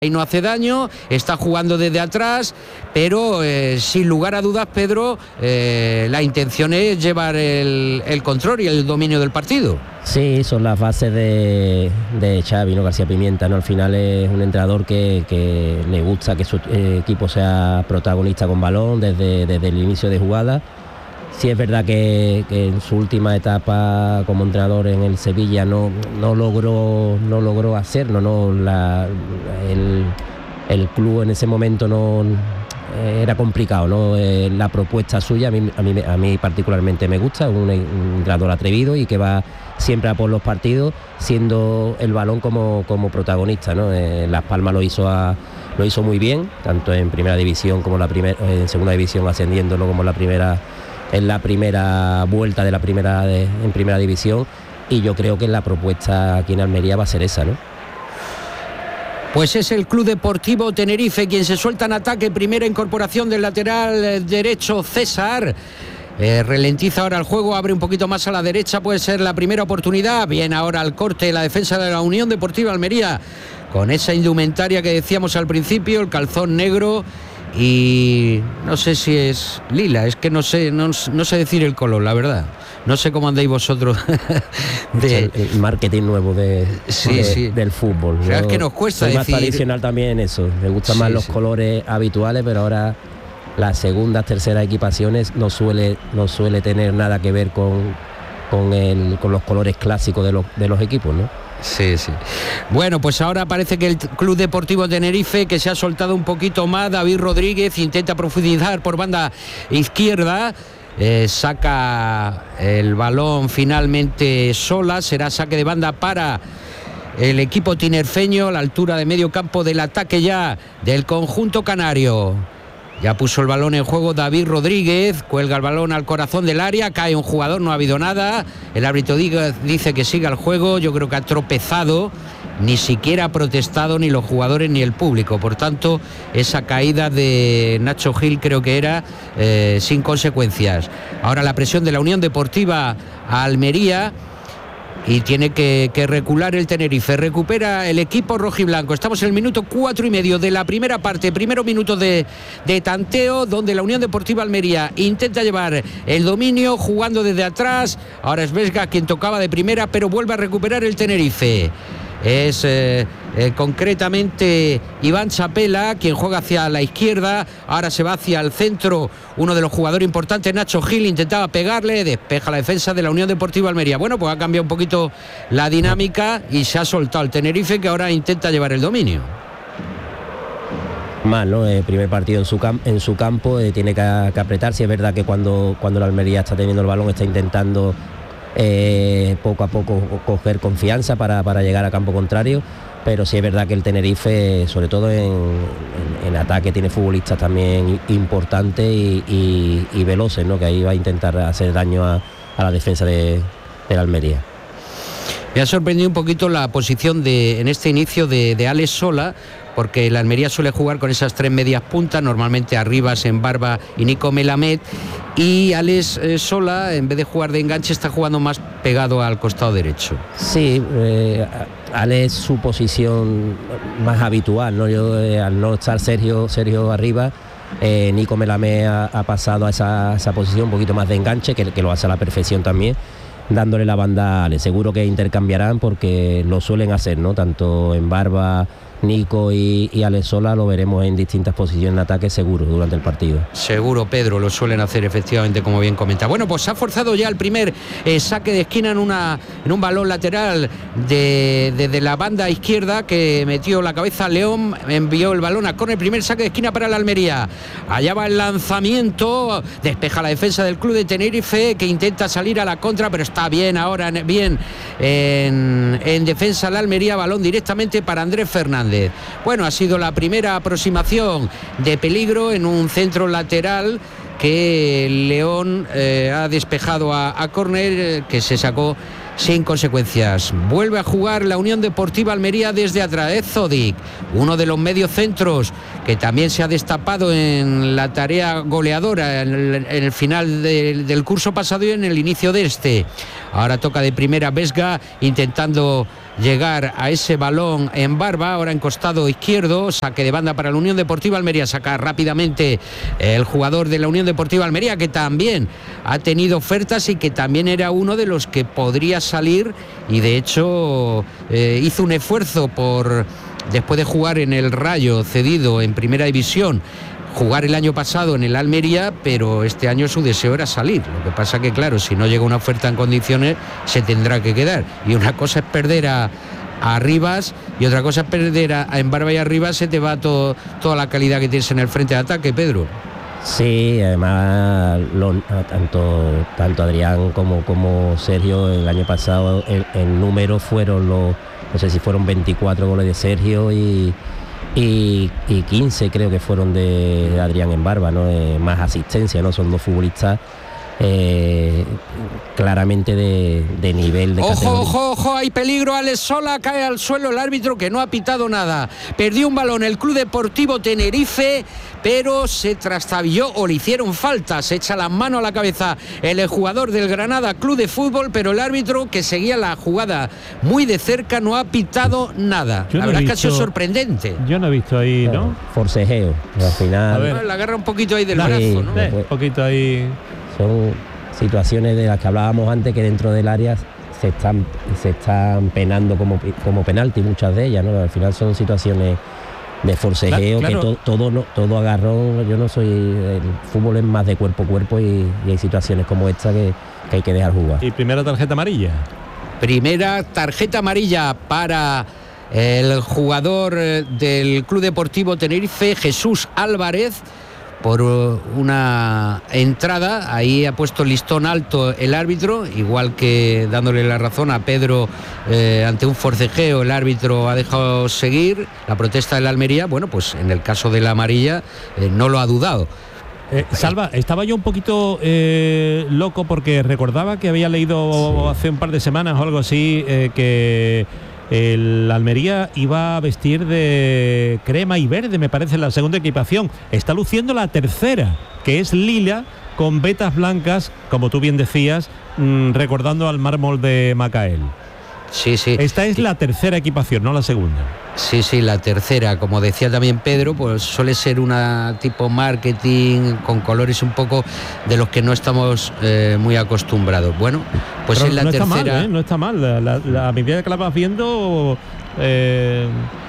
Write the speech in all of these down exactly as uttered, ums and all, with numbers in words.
y no hace daño, está jugando desde atrás, pero eh, sin lugar a dudas, Pedro, eh, la intención es llevar el, el control y el dominio del partido. Sí, son las bases de, de Xavi, ¿no? García Pimienta, ¿no? Al final es un entrenador que, que le gusta que su eh, equipo sea protagonista con balón desde, desde el inicio de jugada. Sí es verdad que, que en su última etapa como entrenador en el Sevilla no, no logró no logró hacerlo, ¿no? La, el, el club en ese momento no era complicado, ¿no? Eh, la propuesta suya a mí, a mí, a mí particularmente me gusta, un, un entrenador atrevido y que va siempre a por los partidos, siendo el balón como, como protagonista, ¿no? Eh, Las Palmas lo hizo a, lo hizo muy bien, tanto en primera división como la primer, en segunda división, ascendiéndolo como la primera en la primera vuelta de la primera de, en primera división, y yo creo que la propuesta aquí en Almería va a ser esa, ¿no? Pues es el Club Deportivo Tenerife quien se suelta en ataque. Primera incorporación del lateral derecho César. Eh, ralentiza ahora el juego, abre un poquito más a la derecha, puede ser la primera oportunidad. Bien, ahora al corte la defensa de la Unión Deportiva Almería, con esa indumentaria que decíamos al principio, el calzón negro. Y no sé si es lila, es que no sé, no, no sé decir el color, la verdad. No sé cómo andáis vosotros de el, el marketing nuevo de, sí, de, sí. del fútbol. O sea, es que nos cuesta soy decir... más tradicional también eso. Me gustan sí, más los sí. colores habituales, pero ahora las segundas, terceras equipaciones no suele, no suele tener nada que ver con, con, el, con los colores clásicos de los, de los equipos, ¿no? Sí, sí. Bueno, pues ahora parece que el Club Deportivo Tenerife, que se ha soltado un poquito más, David Rodríguez intenta profundizar por banda izquierda, eh, saca el balón finalmente sola, será saque de banda para el equipo tinerfeño, a la altura de medio campo del ataque ya del conjunto canario. Ya puso el balón en juego David Rodríguez, cuelga el balón al corazón del área, cae un jugador, no ha habido nada, el árbitro dice que siga el juego, yo creo que ha tropezado, ni siquiera ha protestado ni los jugadores ni el público, por tanto esa caída de Nacho Gil creo que era eh, sin consecuencias. Ahora la presión de la Unión Deportiva a Almería, y tiene que, que recular el Tenerife. Recupera el equipo rojiblanco. Estamos en el minuto cuatro y medio de la primera parte, primero minuto de, de tanteo, donde la Unión Deportiva Almería intenta llevar el dominio jugando desde atrás. Ahora es Vesga quien tocaba de primera, pero vuelve a recuperar el Tenerife. Es eh, eh, concretamente Iván Chapela quien juega hacia la izquierda, ahora se va hacia el centro uno de los jugadores importantes, Nacho Gil, intentaba pegarle, despeja la defensa de la Unión Deportiva Almería. Bueno, pues ha cambiado un poquito la dinámica y se ha soltado el Tenerife, que ahora intenta llevar el dominio. Mal, ¿no? El primer partido en su, cam- en su campo, eh, tiene que, que apretar. Si es verdad que cuando, cuando la Almería está teniendo el balón está intentando Eh, poco a poco coger confianza para, para llegar a campo contrario, pero sí es verdad que el Tenerife, sobre todo en, en, en ataque, tiene futbolistas también importantes y, y, y veloces, ¿no? Que ahí va a intentar hacer daño a, a la defensa de, de la Almería. Me ha sorprendido un poquito la posición de en este inicio de, de Alex Sola, porque la Almería suele jugar con esas tres medias puntas, normalmente Arribas, Embarba y Nico Melamed, y Alex eh, Sola, en vez de jugar de enganche, está jugando más pegado al costado derecho. Sí, eh, Alex su posición más habitual, ¿no? Yo, eh, al no estar Sergio, Sergio Arribas, eh, Nico Melamed ha, ha pasado a esa, esa posición un poquito más de enganche, que, que lo hace a la perfección también, dándole la banda a Alex. Seguro que intercambiarán porque lo suelen hacer, ¿no? Tanto Embarba, Nico y, y Alex Sola lo veremos en distintas posiciones en ataque seguro durante el partido. Seguro, Pedro, lo suelen hacer efectivamente, como bien comenta. Bueno, pues se ha forzado ya el primer eh, saque de esquina en una en un balón lateral de, de, de la banda izquierda, que metió la cabeza León, envió el balón a córner, primer saque de esquina para la Almería. Allá va el lanzamiento, despeja la defensa del Club de Tenerife, que intenta salir a la contra, pero está bien ahora, bien en, en defensa la Almería, balón directamente para Andrés Fernández. Bueno, ha sido la primera aproximación de peligro en un centro lateral que León eh, ha despejado a, a córner, eh, que se sacó sin consecuencias. Vuelve a jugar la Unión Deportiva Almería desde atrás. Es Zodic, uno de los mediocentros que también se ha destapado en la tarea goleadora en el, en el final de, del curso pasado y en el inicio de este. Ahora toca de primera Vesga, intentando llegar a ese balón en Barba, ahora en costado izquierdo, saque de banda para la Unión Deportiva Almería, saca rápidamente el jugador de la Unión Deportiva Almería, que también ha tenido ofertas y que también era uno de los que podría salir, y de hecho eh, hizo un esfuerzo por, después de jugar en el Rayo cedido en Primera División, jugar el año pasado en el Almería, pero este año su deseo era salir. Lo que pasa que, claro, si no llega una oferta en condiciones, se tendrá que quedar. Y una cosa es perder a, a Rivas y otra cosa es perder a, a en Barba y a Rivas, se te va todo, toda la calidad que tienes en el frente de ataque, Pedro. Sí, además lo, tanto, tanto Adrián como, como Sergio el año pasado, el, el número fueron los, no sé si fueron veinticuatro goles de Sergio y Y, y quince creo que fueron de, de Adrián en Barba, ¿no? Eh, más asistencia, ¿no? Son dos futbolistas eh, claramente de, de nivel de ojo, categoría. ojo, ojo, hay peligro. Alex Sola cae al suelo, el árbitro que no ha pitado nada. Perdió un balón el Club Deportivo Tenerife, pero se trastabilló o le hicieron falta. Se echa las manos a la cabeza el jugador del Granada Club de Fútbol, pero el árbitro, que seguía la jugada muy de cerca, no ha pitado nada. Yo la no verdad es que visto, ha sido sorprendente. Yo no he visto ahí, ¿no? Bueno, forcejeo, al final. A ver. Bueno, le agarra un poquito ahí del Sí, brazo, ¿no? Eh, un poquito ahí. Son situaciones de las que hablábamos antes, que dentro del área se están se están penando como, como penalti, muchas de ellas, ¿no? Al final son situaciones de forcejeo, Claro, claro. que to, todo no, todo agarrón. Yo no soy, el fútbol es más de cuerpo a cuerpo, y, y hay situaciones como esta que, que hay que dejar jugar. Y primera tarjeta amarilla. Primera tarjeta amarilla para el jugador del Club Deportivo Tenerife, Jesús Álvarez, por una entrada. Ahí ha puesto listón alto el árbitro, igual que dándole la razón a Pedro eh, ante un forcejeo. El árbitro ha dejado seguir la protesta de la Almería. Bueno, pues en el caso de la amarilla eh, no lo ha dudado. Eh, Salva, estaba yo un poquito eh, loco porque recordaba que había leído sí. hace un par de semanas o algo así eh, que el Almería iba a vestir de crema y verde, me parece, la segunda equipación. Está luciendo la tercera, que es lila con vetas blancas, como tú bien decías, mmm, recordando al mármol de Macael. Sí, sí. Esta es la tercera equipación, no la segunda. Sí, sí, la tercera. Como decía también Pedro, pues suele ser una tipo marketing con colores un poco de los que no estamos eh, muy acostumbrados. Bueno, pues Pero es la no tercera. Está mal, ¿eh? No está mal. La, la, la, a medida que la vas viendo, eh,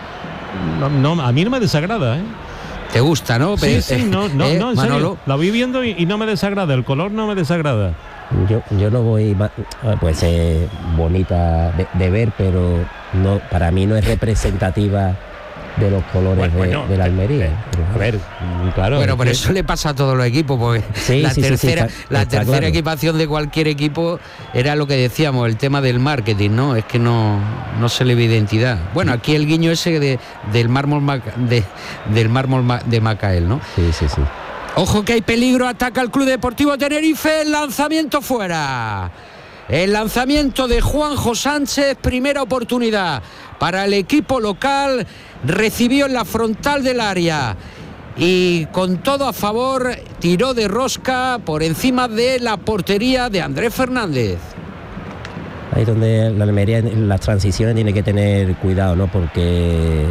no, no, a mí no me desagrada, ¿eh? ¿Te gusta, no? Sí, sí, no, no, ¿Eh, no, en Manolo? serio. La voy viendo y, y no me desagrada. El color no me desagrada. Yo, yo no voy, pues es bonita de, de ver, pero no, para mí no es representativa de los colores bueno, bueno, de, de la Almería. A ver, claro. Bueno, pero eso le pasa a todos los equipos, porque sí, la sí, tercera, sí, sí, está, la está tercera claro. equipación de cualquier equipo era lo que decíamos, el tema del marketing, ¿no? Es que no, no se le ve identidad. Bueno, aquí el guiño ese de, del mármol de, del mármol de Macael, ¿no? Sí, sí, sí. Ojo que hay peligro, ataca el Club Deportivo Tenerife, el lanzamiento fuera. El lanzamiento de Juanjo Sánchez, primera oportunidad para el equipo local, recibió en la frontal del área y con todo a favor tiró de rosca por encima de la portería de Andrés Fernández. Ahí donde la Almería en las transiciones tiene que tener cuidado, ¿no? Porque eh,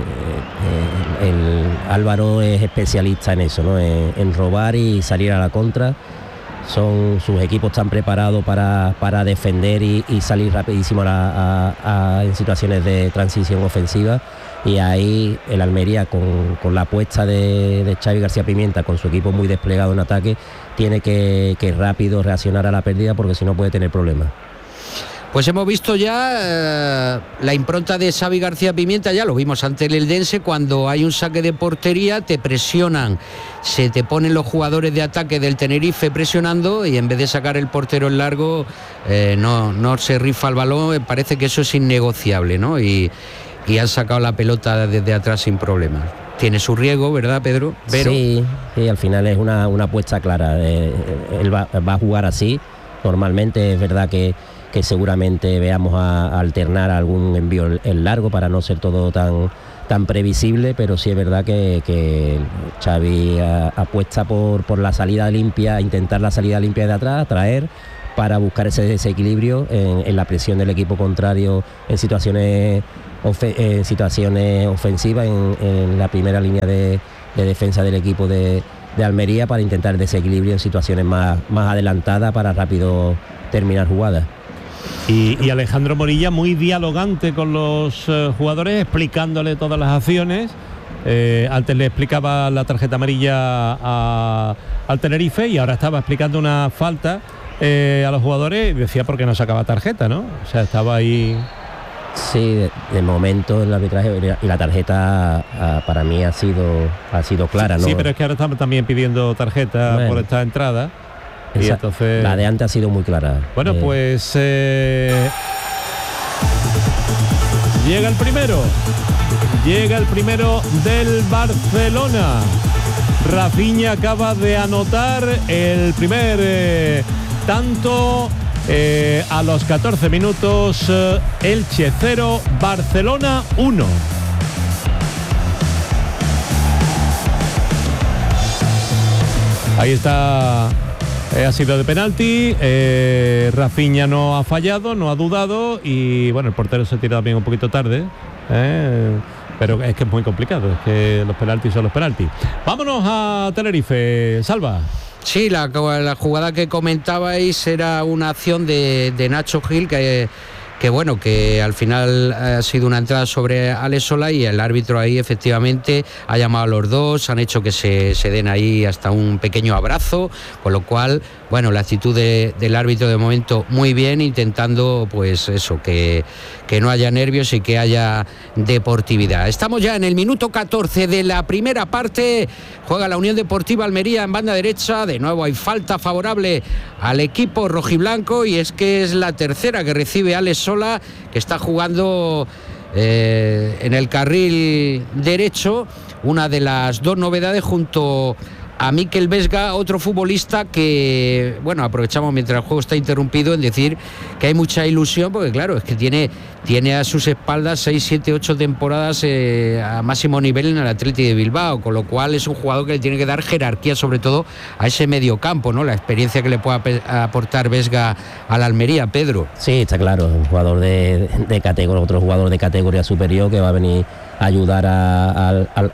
el Álvaro es especialista en eso, ¿no? En, en robar y salir a la contra. Son sus equipos están preparados para, para defender y, y salir rapidísimo a, a, a, en situaciones de transición ofensiva, y ahí el Almería con, con la apuesta de, de Xavi García Pimienta, con su equipo muy desplegado en ataque, tiene que, que rápido reaccionar a la pérdida, porque si no puede tener problemas. Pues hemos visto ya eh, la impronta de Xavi García Pimienta, ya lo vimos ante el Eldense, cuando hay un saque de portería, te presionan, se te ponen los jugadores de ataque del Tenerife presionando, y en vez de sacar el portero en largo, eh, no, no se rifa el balón, parece que eso es innegociable, ¿no? Y, y han sacado la pelota desde atrás sin problemas. Tiene su riesgo, ¿verdad, Pedro? Pero... Sí, sí, al final es una, una apuesta clara. Eh, él va, va a jugar así, normalmente. Es verdad que que seguramente veamos a, a alternar algún envío en largo para no ser todo tan tan previsible, pero sí es verdad que, que Xavi a, apuesta por, por la salida limpia, intentar la salida limpia de atrás, traer para buscar ese desequilibrio en, en la presión del equipo contrario en situaciones, ofe, en situaciones ofensivas, en, en la primera línea de, de defensa del equipo de, de Almería, para intentar desequilibrio en situaciones más, más adelantadas para rápido terminar jugadas. Y, y Alejandro Morilla muy dialogante con los eh, jugadores, explicándole todas las acciones. Eh, antes le explicaba la tarjeta amarilla a, al Tenerife y ahora estaba explicando una falta eh, a los jugadores y decía por qué no sacaba tarjeta, ¿no? O sea, estaba ahí... Sí, de, de momento el arbitraje y la tarjeta a, para mí ha sido ha sido clara, sí, ¿no? Sí, pero es que ahora estamos también pidiendo tarjeta bueno, por esta entrada. Y esa, entonces... La de antes ha sido muy clara. Bueno, eh, pues... Eh... Llega el primero. Llega el primero del Barcelona. Rafinha acaba de anotar el primer eh, tanto eh, a los catorce minutos. Eh, Elche cero, Barcelona uno. Ahí está. Eh, ha sido de penalti, eh, Rafinha no ha fallado, no ha dudado y bueno, el portero se tira también un poquito tarde, eh, pero es que es muy complicado, es que los penaltis son los penaltis. Vámonos a Tenerife, Salva. Sí, la, la jugada que comentabais era una acción de, de Nacho Gil que... que bueno, que al final ha sido una entrada sobre Alex Sola y el árbitro ahí efectivamente ha llamado a los dos, han hecho que se, se den ahí hasta un pequeño abrazo, con lo cual, bueno, la actitud de, del árbitro de momento muy bien, intentando pues eso, que, que no haya nervios y que haya deportividad. Estamos ya en el minuto catorce de la primera parte, juega la Unión Deportiva Almería en banda derecha, de nuevo hay falta favorable al equipo rojiblanco y es que es la tercera que recibe Alex Sola, que está jugando eh, en el carril derecho, una de las dos novedades junto a Mikel Vesga, otro futbolista que, bueno, aprovechamos mientras el juego está interrumpido en decir que hay mucha ilusión, porque claro, es que tiene, tiene a sus espaldas seis, siete, ocho temporadas eh, a máximo nivel en el Athletic de Bilbao, con lo cual es un jugador que le tiene que dar jerarquía sobre todo a ese mediocampo, ¿no? La experiencia que le pueda aportar Vesga a la Almería, Pedro. Sí, está claro, un jugador de, de categoría, otro jugador de categoría superior que va a venir a ayudar a, a,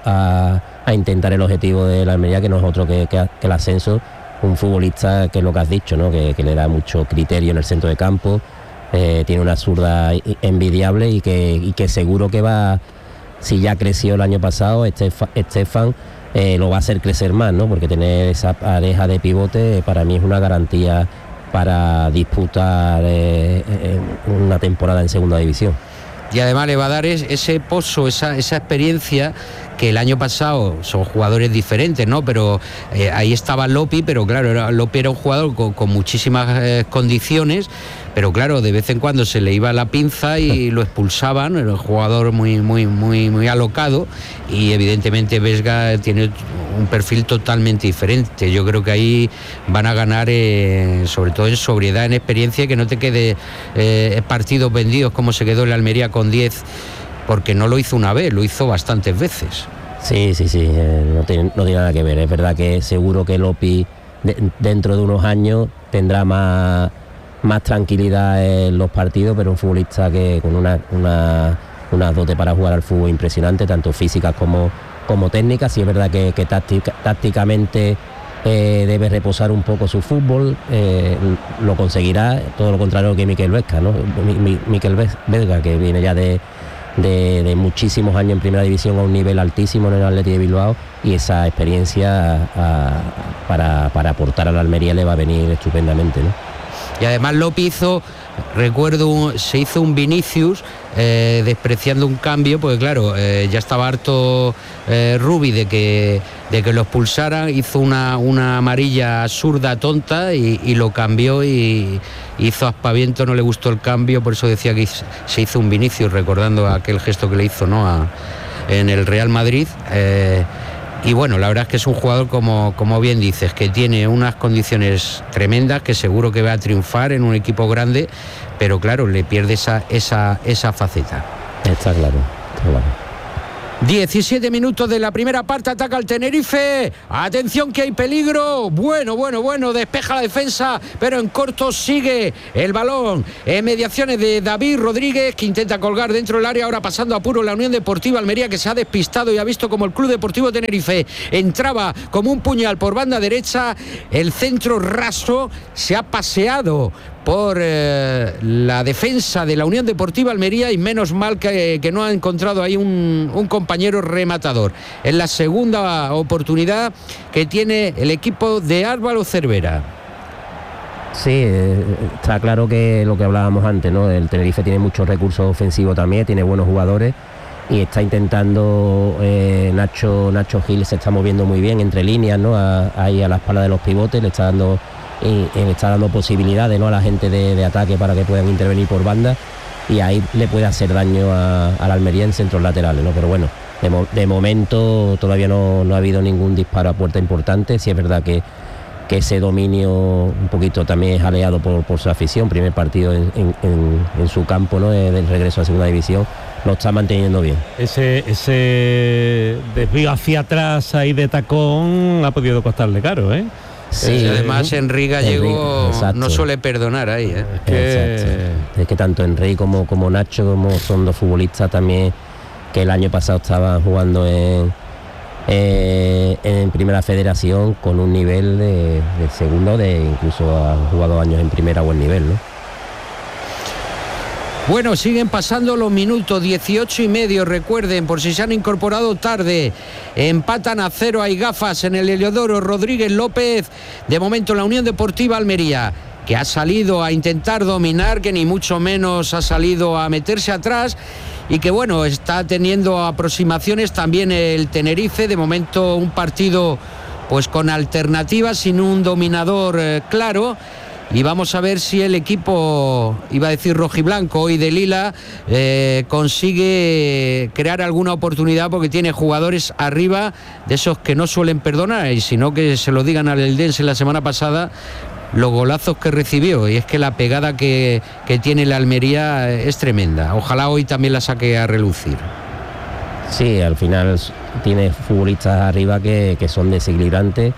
a, a intentar el objetivo de la Almería, que no es otro que, que, que el ascenso. Un futbolista que es lo que has dicho, ¿no? que, que le da mucho criterio en el centro de campo, eh, tiene una zurda envidiable y que, y que seguro que va, si ya creció el año pasado, Estefan eh, lo va a hacer crecer más, ¿no? Porque tener esa pareja de pivote para mí es una garantía para disputar eh, eh, una temporada en segunda división. Y además le va a dar es, ese pozo, esa, esa experiencia que el año pasado son jugadores diferentes, ¿no? Pero eh, ahí estaba Lopi, pero claro, era, Lopi era un jugador con, con muchísimas eh, condiciones, pero claro, de vez en cuando se le iba la pinza y lo expulsaban, era un jugador muy, muy, muy, muy alocado y evidentemente Vesga tiene un perfil totalmente diferente. Yo creo que ahí van a ganar eh, sobre todo en sobriedad, en experiencia, y que no te quede eh, partidos vendidos como se quedó en la Almería con diez, porque no lo hizo una vez, lo hizo bastantes veces. Sí, sí, sí, eh, no, tiene, no tiene nada que ver. Es verdad que seguro que Lopi de, dentro de unos años tendrá más, más tranquilidad en los partidos, pero un futbolista que con una, una, una dote para jugar al fútbol impresionante, tanto físicas como, como técnicas. Sí es verdad que, que táctica, tácticamente eh, debe reposar un poco su fútbol, eh, lo conseguirá, todo lo contrario que Mikel Vesga, ¿no? Mikel Vesga, que viene ya de De, de muchísimos años en primera división a un nivel altísimo en el Athletic de Bilbao, y esa experiencia a, para, para aportar a la Almería le va a venir estupendamente, ¿no? Y además Lopi hizo, recuerdo, se hizo un Vinicius eh, despreciando un cambio, porque claro, eh, ya estaba harto eh, Rubi de que, de que lo expulsaran, hizo una, una amarilla absurda, tonta, y, y lo cambió y hizo aspaviento, no le gustó el cambio, por eso decía que se hizo un Vinicius, recordando aquel gesto que le hizo, ¿no? a, en el Real Madrid. Eh, Y bueno, la verdad es que es un jugador, como, como bien dices, que tiene unas condiciones tremendas, que seguro que va a triunfar en un equipo grande, pero claro, le pierde esa, esa, esa faceta. Está claro, está claro. diecisiete minutos de la primera parte, ataca el Tenerife, atención que hay peligro, bueno, bueno, bueno, despeja la defensa, pero en corto sigue el balón, en mediaciones de David Rodríguez, que intenta colgar dentro del área, ahora pasando a puro la Unión Deportiva Almería, que se ha despistado y ha visto como el Club Deportivo Tenerife entraba como un puñal por banda derecha, el centro raso se ha paseado por eh, la defensa de la Unión Deportiva Almería y menos mal que, que no ha encontrado ahí un, un compañero rematador. Es la segunda oportunidad que tiene el equipo de Álvaro Cervera. Sí, está claro que lo que hablábamos antes, ¿no? El Tenerife tiene muchos recursos ofensivos también, tiene buenos jugadores y está intentando, eh, Nacho Nacho Gil se está moviendo muy bien entre líneas, ¿no? A, ahí a la espalda de los pivotes, le está dando... y le está dando posibilidades, ¿no?, a la gente de, de ataque para que puedan intervenir por banda y ahí le puede hacer daño a, a la Almería en centros laterales, ¿no? Pero bueno, de, mo- de momento todavía no, no ha habido ningún disparo a puerta importante. Sí es verdad que, que ese dominio un poquito también es aleado por, por su afición, primer partido en, en, en, en su campo, ¿no?, del regreso a segunda división, lo está manteniendo bien. Ese, ese desvío hacia atrás ahí de tacón ha podido costarle caro, ¿eh? Sí, y además Enrique Gallego no suele perdonar ahí, ¿eh? Es que, es que tanto Enrique como, como Nacho como son dos futbolistas también que el año pasado estaban jugando en, eh, en Primera Federación con un nivel de, de segundo, de incluso han jugado años en primera buen nivel, ¿no? Bueno, siguen pasando los minutos, dieciocho y medio, recuerden, por si se han incorporado tarde, empatan a cero, hay gafas en el Heliodoro Rodríguez López, de momento la Unión Deportiva Almería, que ha salido a intentar dominar, que ni mucho menos ha salido a meterse atrás, y que bueno, está teniendo aproximaciones también el Tenerife, de momento un partido pues con alternativas, sin un dominador eh, claro. Y vamos a ver si el equipo, iba a decir rojiblanco, hoy de lila, eh, consigue crear alguna oportunidad, porque tiene jugadores arriba de esos que no suelen perdonar, y si no que se lo digan al Eldense la semana pasada los golazos que recibió, y es que la pegada que, que tiene la Almería es tremenda. Ojalá hoy también la saque a relucir. Sí, al final tiene futbolistas arriba que, que son desequilibrantes.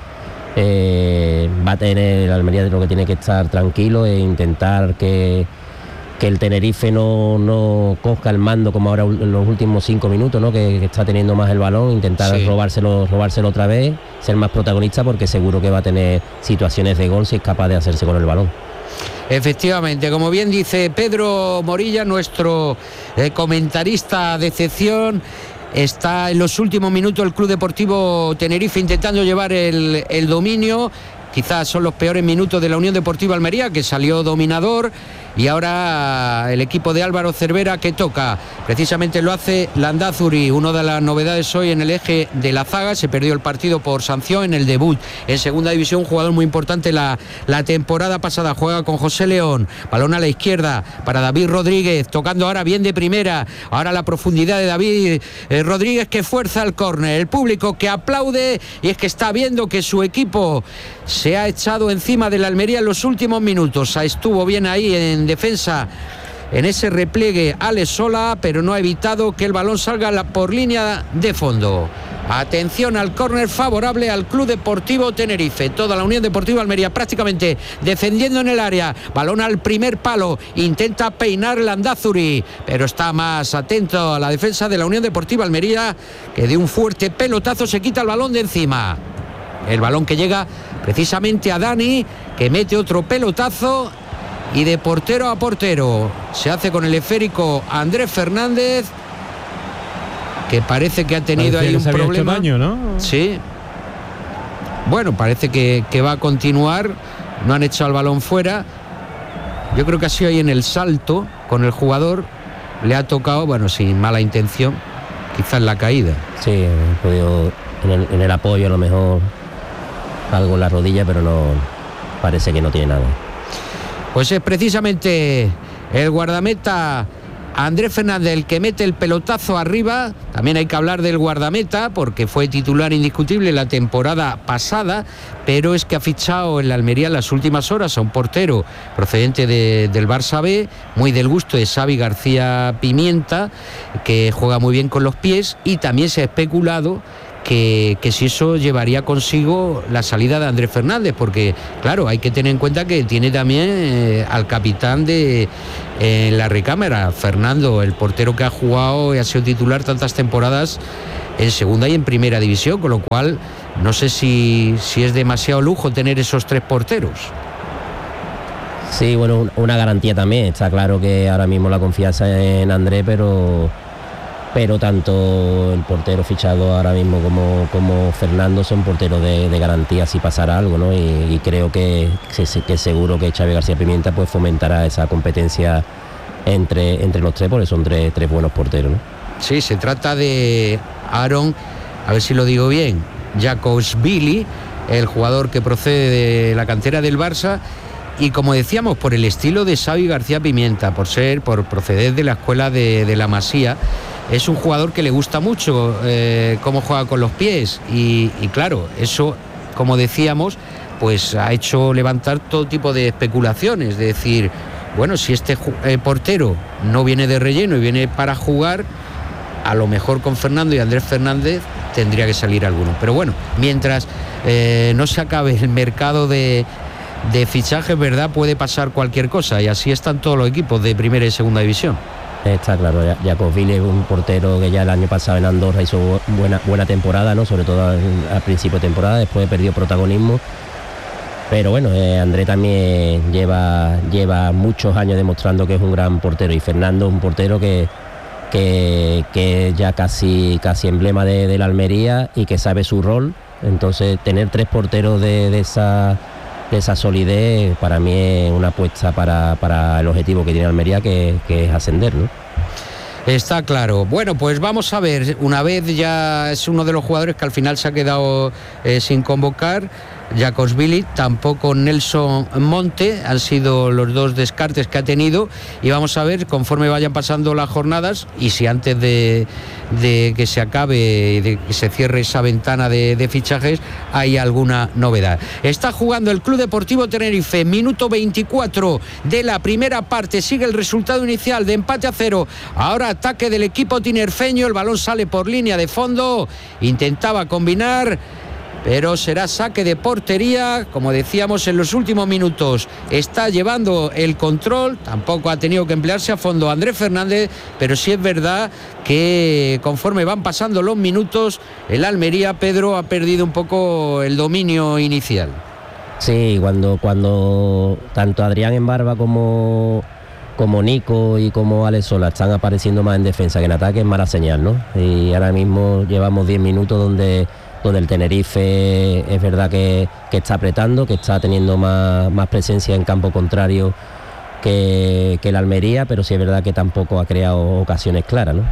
Eh, va a tener el Almería, de lo que tiene que estar tranquilo e intentar que, que el Tenerife no, no coja el mando como ahora en los últimos cinco minutos, ¿no? que, que está teniendo más el balón, intentar sí. robárselo, robárselo otra vez, ser más protagonista, porque seguro que va a tener situaciones de gol si es capaz de hacerse con el balón. Efectivamente, como bien dice Pedro Morilla, nuestro eh, comentarista de excepción, está en los últimos minutos el Club Deportivo Tenerife intentando llevar el, el dominio. Quizás son los peores minutos de la Unión Deportiva Almería, que salió dominador, y ahora el equipo de Álvaro Cervera, que toca. Precisamente lo hace Landázuri, una de las novedades hoy en el eje de la zaga. Se perdió el partido por sanción en el debut en segunda división, un jugador muy importante la, la temporada pasada. Juega con José León, balón a la izquierda para David Rodríguez, tocando ahora bien de primera. Ahora la profundidad de David eh, Rodríguez, que fuerza el córner, el público que aplaude, y es que está viendo que su equipo se ha echado encima de la Almería en los últimos minutos. Estuvo bien ahí en defensa, en ese repliegue Alex Sola, pero no ha evitado que el balón salga por línea de fondo. Atención al córner favorable al Club Deportivo Tenerife. Toda la Unión Deportiva Almería prácticamente defendiendo en el área. Balón al primer palo. Intenta peinar Landázuri, pero está más atento a la defensa de la Unión Deportiva Almería, que de un fuerte pelotazo se quita el balón de encima. El balón que llega precisamente a Dani, que mete otro pelotazo, y de portero a portero se hace con el esférico Andrés Fernández, que parece que ha tenido parece ahí un problema. Daño, ¿no? Sí. Bueno, parece que, que va a continuar. No han echado el balón fuera. Yo creo que ha sido ahí en el salto con el jugador. Le ha tocado, bueno, sin mala intención, quizás la caída. Sí, ha podido en el, en el apoyo a lo mejor algo en la rodilla, pero no, parece que no tiene nada. Pues es precisamente el guardameta Andrés Fernández el que mete el pelotazo arriba. También hay que hablar del guardameta porque fue titular indiscutible la temporada pasada, pero es que ha fichado en la Almería en las últimas horas a un portero procedente de, del Barça B, muy del gusto de Xavi García Pimienta, que juega muy bien con los pies, y también se ha especulado Que, que si eso llevaría consigo la salida de Andrés Fernández, porque claro, hay que tener en cuenta que tiene también eh, al capitán de eh, la recámara, Fernando, el portero que ha jugado y ha sido titular tantas temporadas en segunda y en primera división, con lo cual no sé si, si es demasiado lujo tener esos tres porteros. Sí, bueno, una garantía también, está claro que ahora mismo la confianza en Andrés, pero pero tanto el portero fichado ahora mismo como, como Fernando son porteros de, de garantía si pasara algo, ¿no? Y, y creo que, que seguro que Xavi García Pimienta pues fomentará esa competencia entre, entre los tres, porque son tres, tres buenos porteros, ¿no? Sí, se trata de Aaron, a ver si lo digo bien, Jakobsvili, el jugador que procede de la cantera del Barça, y como decíamos, por el estilo de Xavi García Pimienta, por ser, por proceder de la escuela de, de la Masía. Es un jugador que le gusta mucho eh, cómo juega con los pies y, y claro, eso, como decíamos, pues ha hecho levantar todo tipo de especulaciones, de decir, bueno, si este eh, portero no viene de relleno y viene para jugar, a lo mejor con Fernando y Andrés Fernández tendría que salir alguno. Pero bueno, mientras eh, no se acabe el mercado de, de fichajes, ¿verdad?, puede pasar cualquier cosa, y así están todos los equipos de primera y segunda división. Está claro, Jakobsvili es un portero que ya el año pasado en Andorra hizo buena, buena temporada, ¿no? Sobre todo al, al principio de temporada, después perdió protagonismo. Pero bueno, eh, André también lleva, lleva muchos años demostrando que es un gran portero, y Fernando es un portero que, que, que ya casi, casi emblema de, de la Almería y que sabe su rol. Entonces tener tres porteros de, de esa... de esa solidez para mí es una apuesta para, para el objetivo que tiene Almería, que, que es ascender, ¿no? Está claro. Bueno, pues vamos a ver, una vez ya es uno de los jugadores que al final se ha quedado eh, sin convocar, Jakobsvili, tampoco Nelson Monte, han sido los dos descartes que ha tenido, y vamos a ver conforme vayan pasando las jornadas y si antes de, de que se acabe, de que se cierre esa ventana de, de fichajes, hay alguna novedad. Está jugando el Club Deportivo Tenerife, minuto veinticuatro de la primera parte, sigue el resultado inicial de empate a cero, ahora ataque del equipo tinerfeño, el balón sale por línea de fondo, intentaba combinar, pero será saque de portería. Como decíamos, en los últimos minutos está llevando el control, tampoco ha tenido que emplearse a fondo Andrés Fernández, pero sí es verdad que conforme van pasando los minutos, el Almería, Pedro, ha perdido un poco el dominio inicial. Sí, cuando, cuando tanto Adrián Embarba como, como Nico y como Alex Sola están apareciendo más en defensa que en ataque, es mala señal, ¿no? Y ahora mismo llevamos diez minutos donde donde el Tenerife es verdad que, que está apretando, que está teniendo más, más presencia en campo contrario que, que el Almería, pero sí es verdad que tampoco ha creado ocasiones claras, ¿no?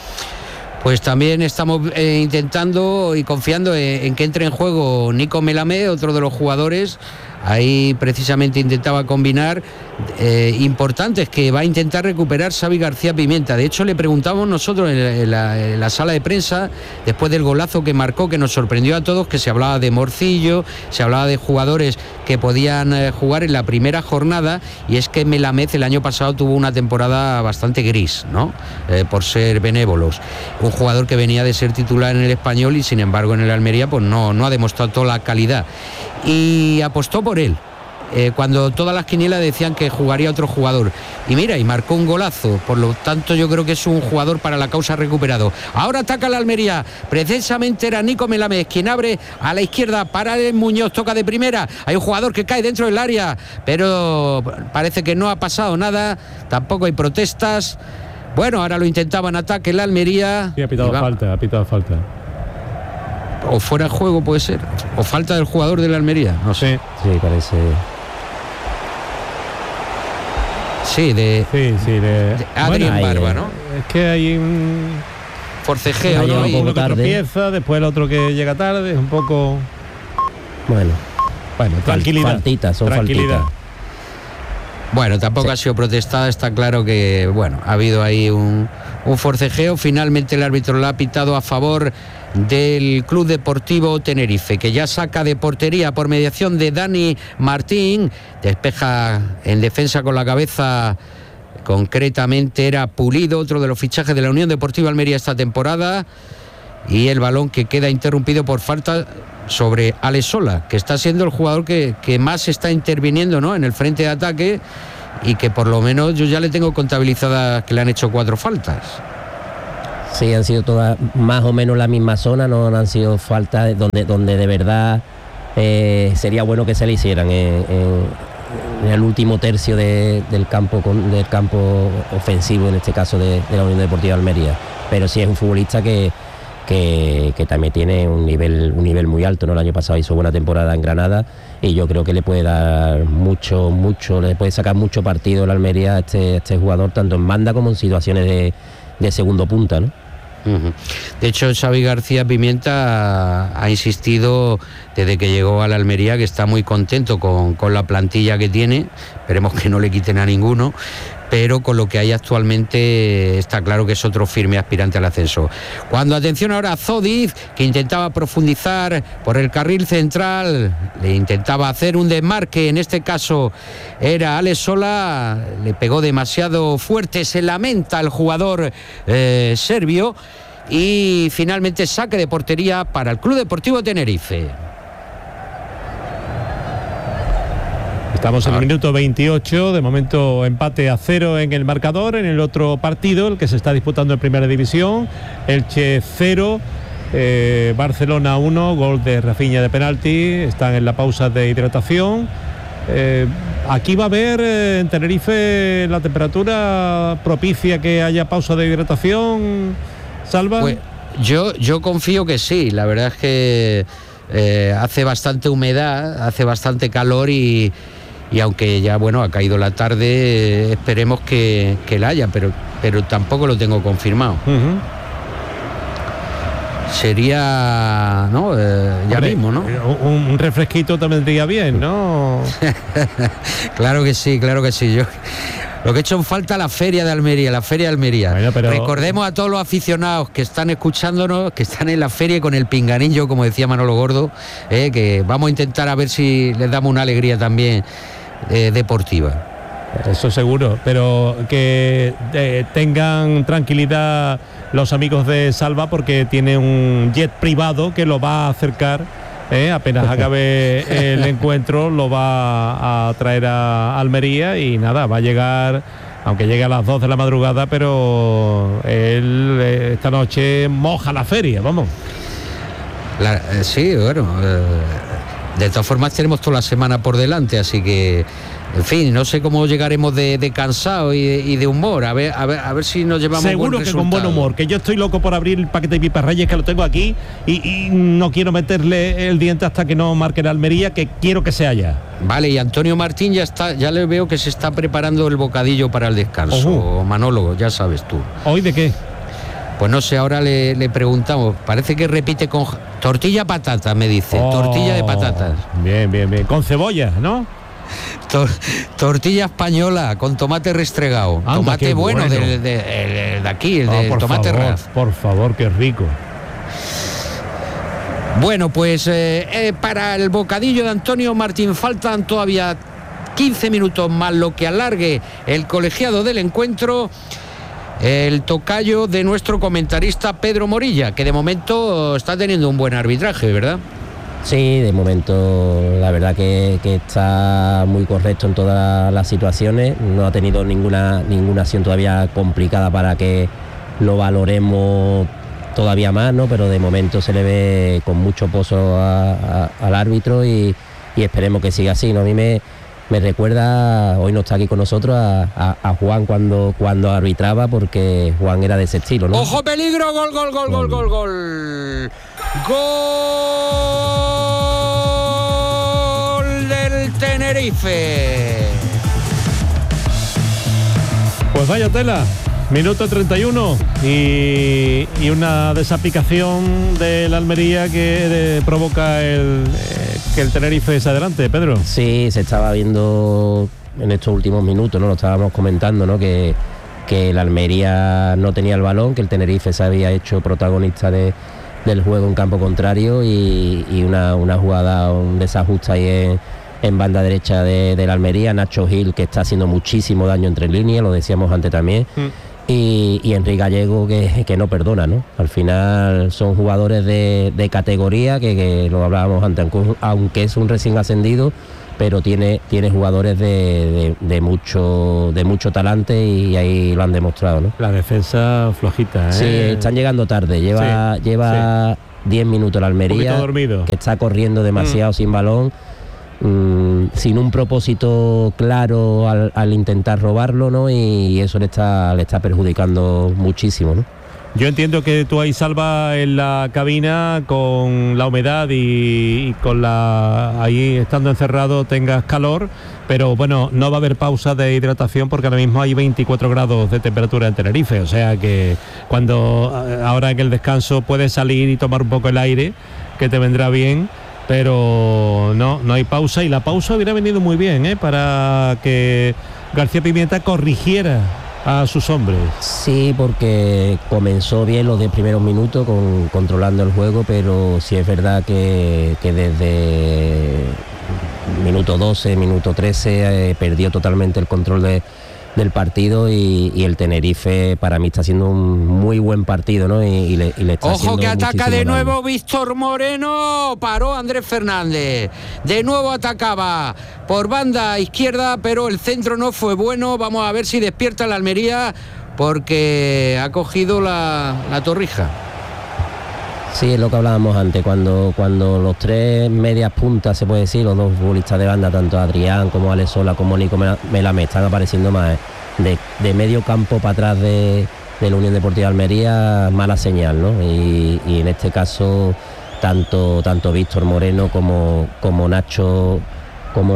Pues también estamos eh, intentando y confiando en, en que entre en juego Nico Melamé, otro de los jugadores. Ahí precisamente intentaba combinar eh, importantes que va a intentar recuperar Xavi García Pimienta. De hecho, le preguntamos nosotros en la, en la sala de prensa, después del golazo que marcó, que nos sorprendió a todos, que se hablaba de Morcillo, se hablaba de jugadores que podían eh, jugar en la primera jornada, y es que Melamez el año pasado tuvo una temporada bastante gris, ¿no? Eh, por ser benévolos. Un jugador que venía de ser titular en el Español y sin embargo en el Almería pues no, no ha demostrado toda la calidad. Y apostó por él, eh, cuando todas las quinielas decían que jugaría otro jugador, y mira, y marcó un golazo. Por lo tanto, yo creo que es un jugador para la causa recuperado. Ahora ataca la Almería, precisamente era Nico Melamez quien abre a la izquierda para el Muñoz, toca de primera, hay un jugador que cae dentro del área, pero parece que no ha pasado nada, tampoco hay protestas. Bueno, ahora lo intentaba en ataque la Almería. Sí, ha pitado falta, ha pitado falta. O fuera de juego puede ser, o falta del jugador de la Almería, no sé. Sí, parece. Sí, de, sí, sí, de, de Adrián bueno, Barba, hay, ¿no? Es que hay un forcejeo, hay ¿no? un poco tarde. tropieza, después el otro que llega tarde, es un poco. Bueno, Bueno, tranquilidad. Faltitas, son tranquilidad. faltitas. Bueno, tampoco sí. ha sido protestada, está claro que, bueno, ha habido ahí un, un forcejeo. Finalmente el árbitro la ha pitado a favor del Club Deportivo Tenerife, que ya saca de portería por mediación de Dani Martín, despeja en defensa con la cabeza, concretamente era Pulido, otro de los fichajes de la Unión Deportiva Almería esta temporada, y el balón que queda interrumpido por falta sobre Alex Sola, que está siendo el jugador que, que más está interviniendo, ¿no?, en el frente de ataque, y que por lo menos yo ya le tengo contabilizadas que le han hecho cuatro faltas. Sí, han sido todas más o menos la misma zona, no han sido faltas donde, donde de verdad eh, sería bueno que se le hicieran en, en, en el último tercio de, del campo del campo ofensivo, en este caso de, de la Unión Deportiva Almería. Pero sí es un futbolista que Que, que también tiene un nivel un nivel muy alto, ¿no? El año pasado hizo buena temporada en Granada y yo creo que le puede dar mucho, mucho, le puede sacar mucho partido la Almería a este, este jugador, tanto en banda como en situaciones de, de segundo punta, ¿no? Uh-huh. De hecho, Xavi García Pimienta ha, ha insistido desde que llegó a la Almería que está muy contento con, con la plantilla que tiene. Esperemos que no le quiten a ninguno, pero con lo que hay actualmente está claro que es otro firme aspirante al ascenso. Cuando, atención ahora, Zodiz, que intentaba profundizar por el carril central, le intentaba hacer un desmarque, en este caso era Alex Sola, le pegó demasiado fuerte, se lamenta el jugador eh, serbio, y finalmente saque de portería para el Club Deportivo Tenerife. Estamos en el minuto veintiocho, de momento empate a cero en el marcador. En el otro partido, el que se está disputando en Primera División, Elche cero, eh, Barcelona uno, gol de Rafinha de penalti, están en la pausa de hidratación. Eh, aquí va a haber eh, en Tenerife la temperatura propicia que haya pausa de hidratación, Salva. Pues yo, yo confío que sí, la verdad es que eh, hace bastante humedad, hace bastante calor y... y aunque ya, bueno, ha caído la tarde, eh, esperemos que, que la haya, pero, pero tampoco lo tengo confirmado. Uh-huh. Sería, ¿no? Eh, ya Hombre, mismo, ¿no? Un, un refresquito también vendría bien, ¿no? Claro que sí, claro que sí. Yo lo que he hecho en falta la feria de Almería, la feria de Almería. Bueno, pero... Recordemos a todos los aficionados que están escuchándonos, que están en la feria con el pinganillo, como decía Manolo Gordo, eh, que vamos a intentar a ver si les damos una alegría también Eh, deportiva. Eso seguro, pero que eh, tengan tranquilidad los amigos de Salva, porque tiene un jet privado que lo va a acercar, eh, apenas acabe el encuentro lo va a traer a Almería y nada, va a llegar, aunque llegue a las dos de la madrugada, pero él eh, esta noche moja la feria, vamos. La, eh, sí, bueno, eh, de todas formas tenemos toda la semana por delante, así que, en fin, no sé cómo llegaremos de, de cansado y de, y de humor, a ver, a ver a ver si nos llevamos seguro buen que con buen humor, que yo estoy loco por abrir el paquete de pipas Reyes, que lo tengo aquí, y, y no quiero meterle el diente hasta que no marque la Almería, que quiero que sea ya. Vale, y Antonio Martín ya está, ya le veo que se está preparando el bocadillo para el descanso. Uh-huh. Manolo, ya sabes tú. ¿Hoy de qué? Pues no sé, ahora le, le preguntamos. Parece que repite con tortilla patata, me dice. Oh, tortilla de patatas. Bien, bien, bien. Con cebolla, ¿no? Tor, tortilla española con tomate restregado. Anda, tomate bueno, bueno. De, de, de, de aquí, el oh, de tomate ras. Por favor, qué rico. Bueno, pues eh, eh, para el bocadillo de Antonio Martín faltan todavía quince minutos más, lo que alargue el colegiado del encuentro. El tocayo de nuestro comentarista Pedro Morilla, que de momento está teniendo un buen arbitraje, ¿verdad? Sí, de momento la verdad que, que está muy correcto en todas las situaciones. No ha tenido ninguna, ninguna acción todavía complicada para que lo valoremos todavía más, ¿no? Pero de momento se le ve con mucho pozo a, a, al árbitro y, y esperemos que siga así, ¿no? A mí me... Me recuerda, hoy no está aquí con nosotros, a, a, a Juan cuando, cuando arbitraba, porque Juan era de ese estilo, ¿no? ¡Ojo, peligro! ¡Gol, gol, gol, gol, gol, gol! ¡Gol del Tenerife! Pues vaya tela. Minuto treinta y uno y, y una desaplicación de la Almería que de, provoca el, eh, que el Tenerife se adelante, Pedro. Sí, se estaba viendo en estos últimos minutos, ¿no? Lo estábamos comentando, ¿no? Que, que el Almería no tenía el balón, que el Tenerife se había hecho protagonista de, del juego en campo contrario y, y una, una jugada, un desajuste ahí en, en banda derecha de, de la Almería, Nacho Gil, que está haciendo muchísimo daño entre líneas, lo decíamos antes también. Mm. Y, y Enrique Gallego que, que no perdona, ¿no? Al final son jugadores de, de categoría que, que lo hablábamos antes, aunque es un recién ascendido, pero tiene, tiene jugadores de, de, de mucho de mucho talante y ahí lo han demostrado, ¿no? La defensa flojita, ¿eh? Sí, están llegando tarde, lleva sí, lleva diez sí. minutos la Almería, que está corriendo demasiado mm. sin balón. Mm, sin un propósito claro al, al intentar robarlo, ¿no? Y eso le está le está perjudicando muchísimo, ¿no? Yo entiendo que tú ahí, Salva, en la cabina con la humedad y, y con la ahí estando encerrado tengas calor, pero bueno, no va a haber pausa de hidratación porque ahora mismo hay veinticuatro grados de temperatura en Tenerife, o sea que cuando ahora en el descanso puedes salir y tomar un poco el aire, que te vendrá bien. Pero no, no hay pausa y la pausa hubiera venido muy bien, ¿eh? Para que García Pimienta corrigiera a sus hombres. Sí, porque comenzó bien los diez primeros minutos con, controlando el juego, pero sí es verdad que, que desde minuto doce, minuto trece eh, perdió totalmente el control de del partido y, y el Tenerife para mí está haciendo un muy buen partido, ¿no? Y, y, le, y le está Ojo que ataca de nuevo daño. Víctor Moreno, paró Andrés Fernández, de nuevo atacaba por banda izquierda, pero el centro no fue bueno. Vamos a ver si despierta la Almería porque ha cogido la, la torrija. Sí, es lo que hablábamos antes, cuando, cuando los tres medias puntas, se puede decir, los dos futbolistas de banda, tanto Adrián como Alex Sola como Nico Melamé, están apareciendo más de, de medio campo para atrás de, de la Unión Deportiva Almería, mala señal, ¿no? Y, y en este caso, tanto, tanto Víctor Moreno como, como Nacho, como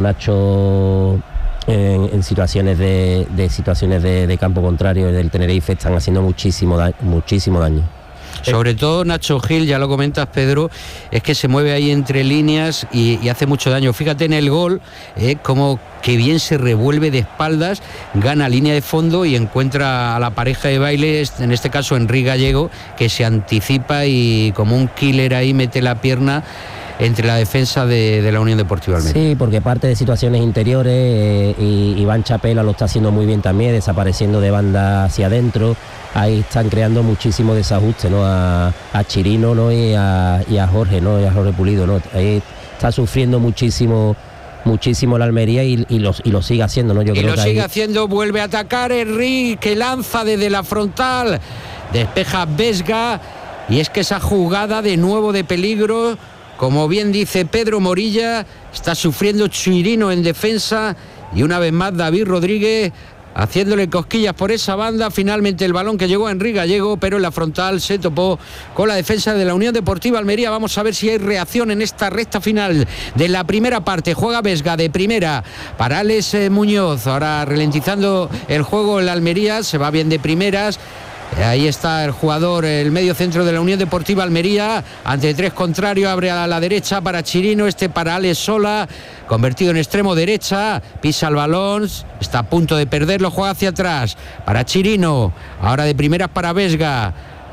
Nacho en, en situaciones de, de situaciones de, de campo contrario del Tenerife están haciendo muchísimo, da, muchísimo daño. Sobre todo Nacho Gil, ya lo comentas, Pedro, es que se mueve ahí entre líneas y, y hace mucho daño. Fíjate en el gol, eh, como que bien se revuelve de espaldas, gana línea de fondo y encuentra a la pareja de baile, en este caso Enrique Gallego, que se anticipa y como un killer ahí mete la pierna entre la defensa de, de la Unión Deportiva Almería. Sí, porque parte de situaciones interiores, eh, y Iván Chapela lo está haciendo muy bien también, desapareciendo de banda hacia adentro. Ahí están creando muchísimo desajuste, ¿no? A, a Chirino, ¿no? Y a, y a Jorge, ¿no? Y a Jorge Pulido, ¿no? Ahí está sufriendo muchísimo muchísimo la Almería y, y, lo, y lo sigue haciendo, ¿no? Yo y creo lo que sigue ahí... haciendo, vuelve a atacar Enrique, que lanza desde la frontal, despeja Vesga, y es que esa jugada de nuevo de peligro, como bien dice Pedro Morilla, está sufriendo Chirino en defensa y una vez más David Rodríguez haciéndole cosquillas por esa banda. Finalmente el balón que llegó a Enrique Gallego, pero en la frontal se topó con la defensa de la Unión Deportiva Almería. Vamos a ver si hay reacción en esta recta final de la primera parte. Juega Vesga de primera para Alex eh, Muñoz, ahora ralentizando el juego en la Almería, se va bien de primeras. Ahí está el jugador, el medio centro de la Unión Deportiva Almería, ante tres contrarios, abre a la derecha para Chirino, este para Alex Sola, convertido en extremo derecha, pisa el balón, está a punto de perderlo, juega hacia atrás para Chirino, ahora de primeras para Vesga.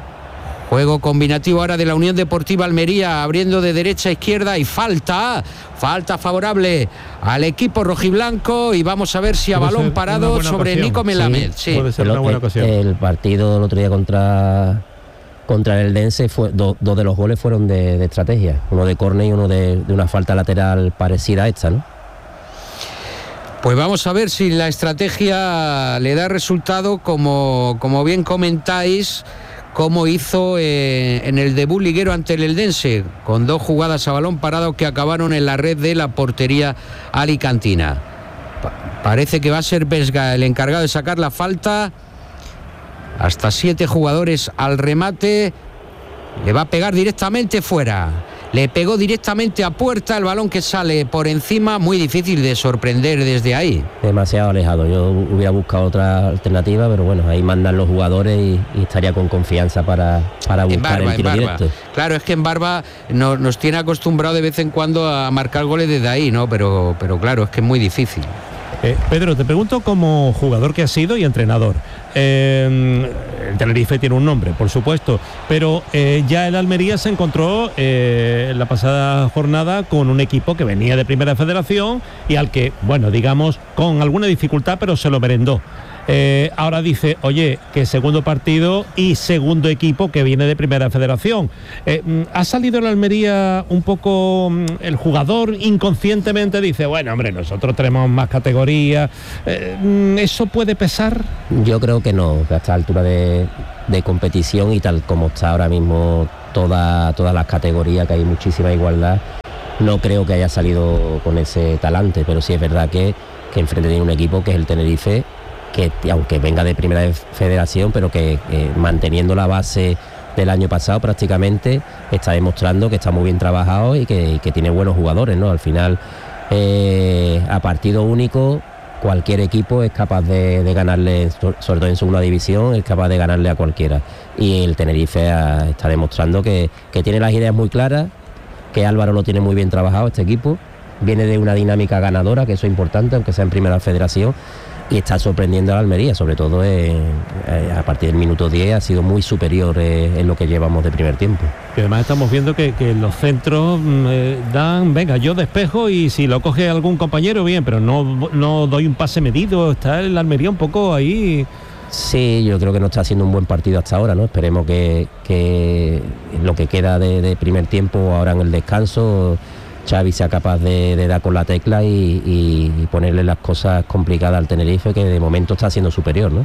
Juego combinativo ahora de la Unión Deportiva Almería, abriendo de derecha a izquierda y falta, falta favorable al equipo rojiblanco y vamos a ver si a puede balón parado sobre ocasión. Nico Melamed. Sí, sí. Puede ser una buena ocasión. El, el partido el otro día contra, contra el Eldense, fue, do, dos de los goles fueron de, de estrategia, uno de córner y uno de, de una falta lateral parecida a esta, ¿no? Pues vamos a ver si la estrategia le da resultado, como, como bien comentáis, como hizo eh, en el debut liguero ante el Eldense, con dos jugadas a balón parado que acabaron en la red de la portería alicantina. Pa- parece que va a ser Vesga el encargado de sacar la falta. Hasta siete jugadores al remate. Le va a pegar directamente fuera. Le pegó directamente a puerta, el balón que sale por encima, muy difícil de sorprender desde ahí. Demasiado alejado, yo hubiera buscado otra alternativa, pero bueno, ahí mandan los jugadores y, y estaría con confianza para, para buscar Barba, el tiro directo. Claro, es que en Barba no, nos tiene acostumbrado de vez en cuando a marcar goles desde ahí, ¿no? Pero, pero claro, es que es muy difícil. Eh, Pedro, te pregunto como jugador que has sido y entrenador. Eh, el Tenerife tiene un nombre, por supuesto, pero eh, ya el Almería se encontró eh, la pasada jornada con un equipo que venía de Primera Federación y al que, bueno, digamos, con alguna dificultad, pero se lo merendó. Eh, ahora dice, oye, que segundo partido y segundo equipo que viene de Primera Federación. Eh, ¿Ha salido el Almería un poco, el jugador inconscientemente dice, bueno, hombre, nosotros tenemos más categoría? Eh, ¿Eso puede pesar? Yo creo que no, que a esta altura de, de competición y tal como está ahora mismo toda, todas las categorías, que hay muchísima igualdad, no creo que haya salido con ese talante, pero sí es verdad que, que enfrente tiene un equipo que es el Tenerife, que aunque venga de Primera Federación, pero que eh, manteniendo la base del año pasado prácticamente, está demostrando que está muy bien trabajado y que, y que tiene buenos jugadores, ¿no? Al final, eh, a partido único, cualquier equipo es capaz de, de ganarle, sobre todo en segunda división, es capaz de ganarle a cualquiera. Y el Tenerife a, está demostrando que, que tiene las ideas muy claras, que Álvaro lo tiene muy bien trabajado, este equipo, viene de una dinámica ganadora, que eso es importante, aunque sea en Primera Federación, y está sorprendiendo a la Almería, sobre todo eh, eh, a partir del minuto diez ha sido muy superior eh, en lo que llevamos de primer tiempo. Y además estamos viendo que, que los centros eh, dan, venga, yo despejo y si lo coge algún compañero, bien, pero no, no doy un pase medido, está el Almería un poco ahí. Sí, yo creo que no está haciendo un buen partido hasta ahora, ¿no? Esperemos que, que lo que queda de, de primer tiempo, ahora en el descanso, Xavi sea capaz de, de dar con la tecla y, y, y ponerle las cosas complicadas al Tenerife, que de momento está siendo superior, ¿no?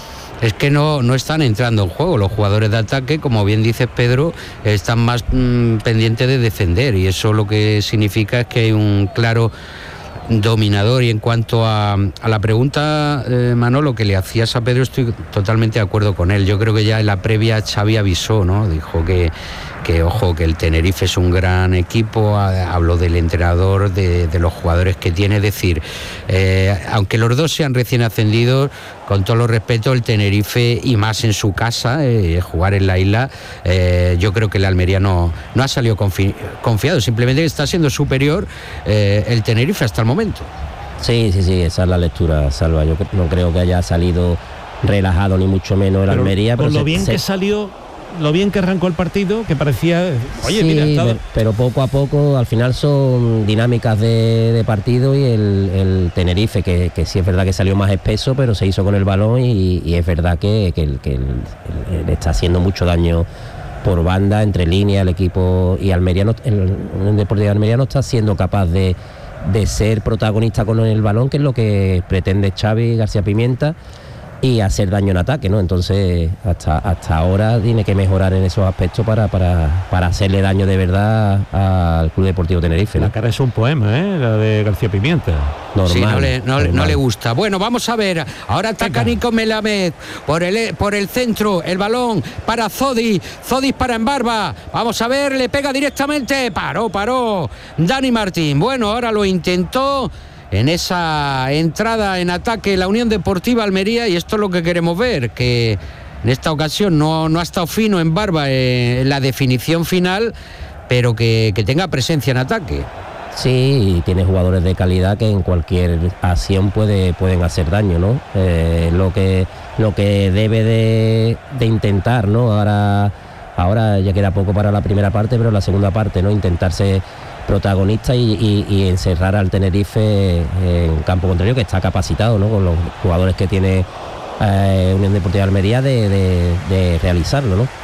Es que no, no están entrando en juego los jugadores de ataque, como bien dices, Pedro, están más mmm, pendientes de defender, y eso lo que significa es que hay un claro dominador. Y en cuanto a, a la pregunta, eh, Manolo, que le hacías a Pedro, estoy totalmente de acuerdo con él. Yo creo que ya en la previa Xavi avisó, ¿no? Dijo que, que ojo, que el Tenerife es un gran equipo, habló del entrenador, de, de los jugadores que tiene. Es decir, eh, aunque los dos sean recién ascendidos, con todo los respeto, el Tenerife, y más en su casa, eh, jugar en la isla, eh, yo creo que el Almería no, no ha salido confi- confiado, simplemente está siendo superior eh, el Tenerife hasta el momento. Sí, sí, sí, esa es la lectura, Salva. Yo no creo que haya salido relajado, ni mucho menos el pero, Almería. Pero por lo se, bien se... que salió, lo bien que arrancó el partido, que parecía, oye, sí, mira, estaba... pero poco a poco, al final son dinámicas de, de partido, y el, el Tenerife, que, que sí es verdad que salió más espeso, pero se hizo con el balón, y, y es verdad que, que, que el, el, le está haciendo mucho daño por banda, entre líneas, el equipo, y Almería no, el, el Deportivo de Almería no está siendo capaz de, de ser protagonista con el balón, que es lo que pretende Xavi García Pimienta, y hacer daño en ataque, ¿no? Entonces, hasta hasta ahora tiene que mejorar en esos aspectos para, para, para hacerle daño de verdad al Club Deportivo Tenerife, ¿no? La cara es un poema, ¿eh? La de García Pimienta. Normal, sí, no le, no, no le gusta. Bueno, vamos a ver. Ahora ataca Nico Melamed por el, por el centro. El balón para Zodi. Zodi para Embarba. Vamos a ver, le pega directamente. Paró, paró. Dani Martín. Bueno, ahora lo intentó en esa entrada en ataque la Unión Deportiva Almería, y esto es lo que queremos ver, que en esta ocasión no, no ha estado fino en Barba en la definición final, pero que, que tenga presencia en ataque. Sí, y tiene jugadores de calidad que en cualquier acción puede, pueden hacer daño, ¿no? Eh, lo que lo que debe de, de intentar, ¿no? Ahora, ahora ya queda poco para la primera parte, pero la segunda parte, ¿no? Intentarse protagonista y, y, y encerrar al Tenerife en campo contrario, que está capacitado, ¿no? Con los jugadores que tiene eh, Unión Deportiva Almería de, de, de realizarlo, ¿no?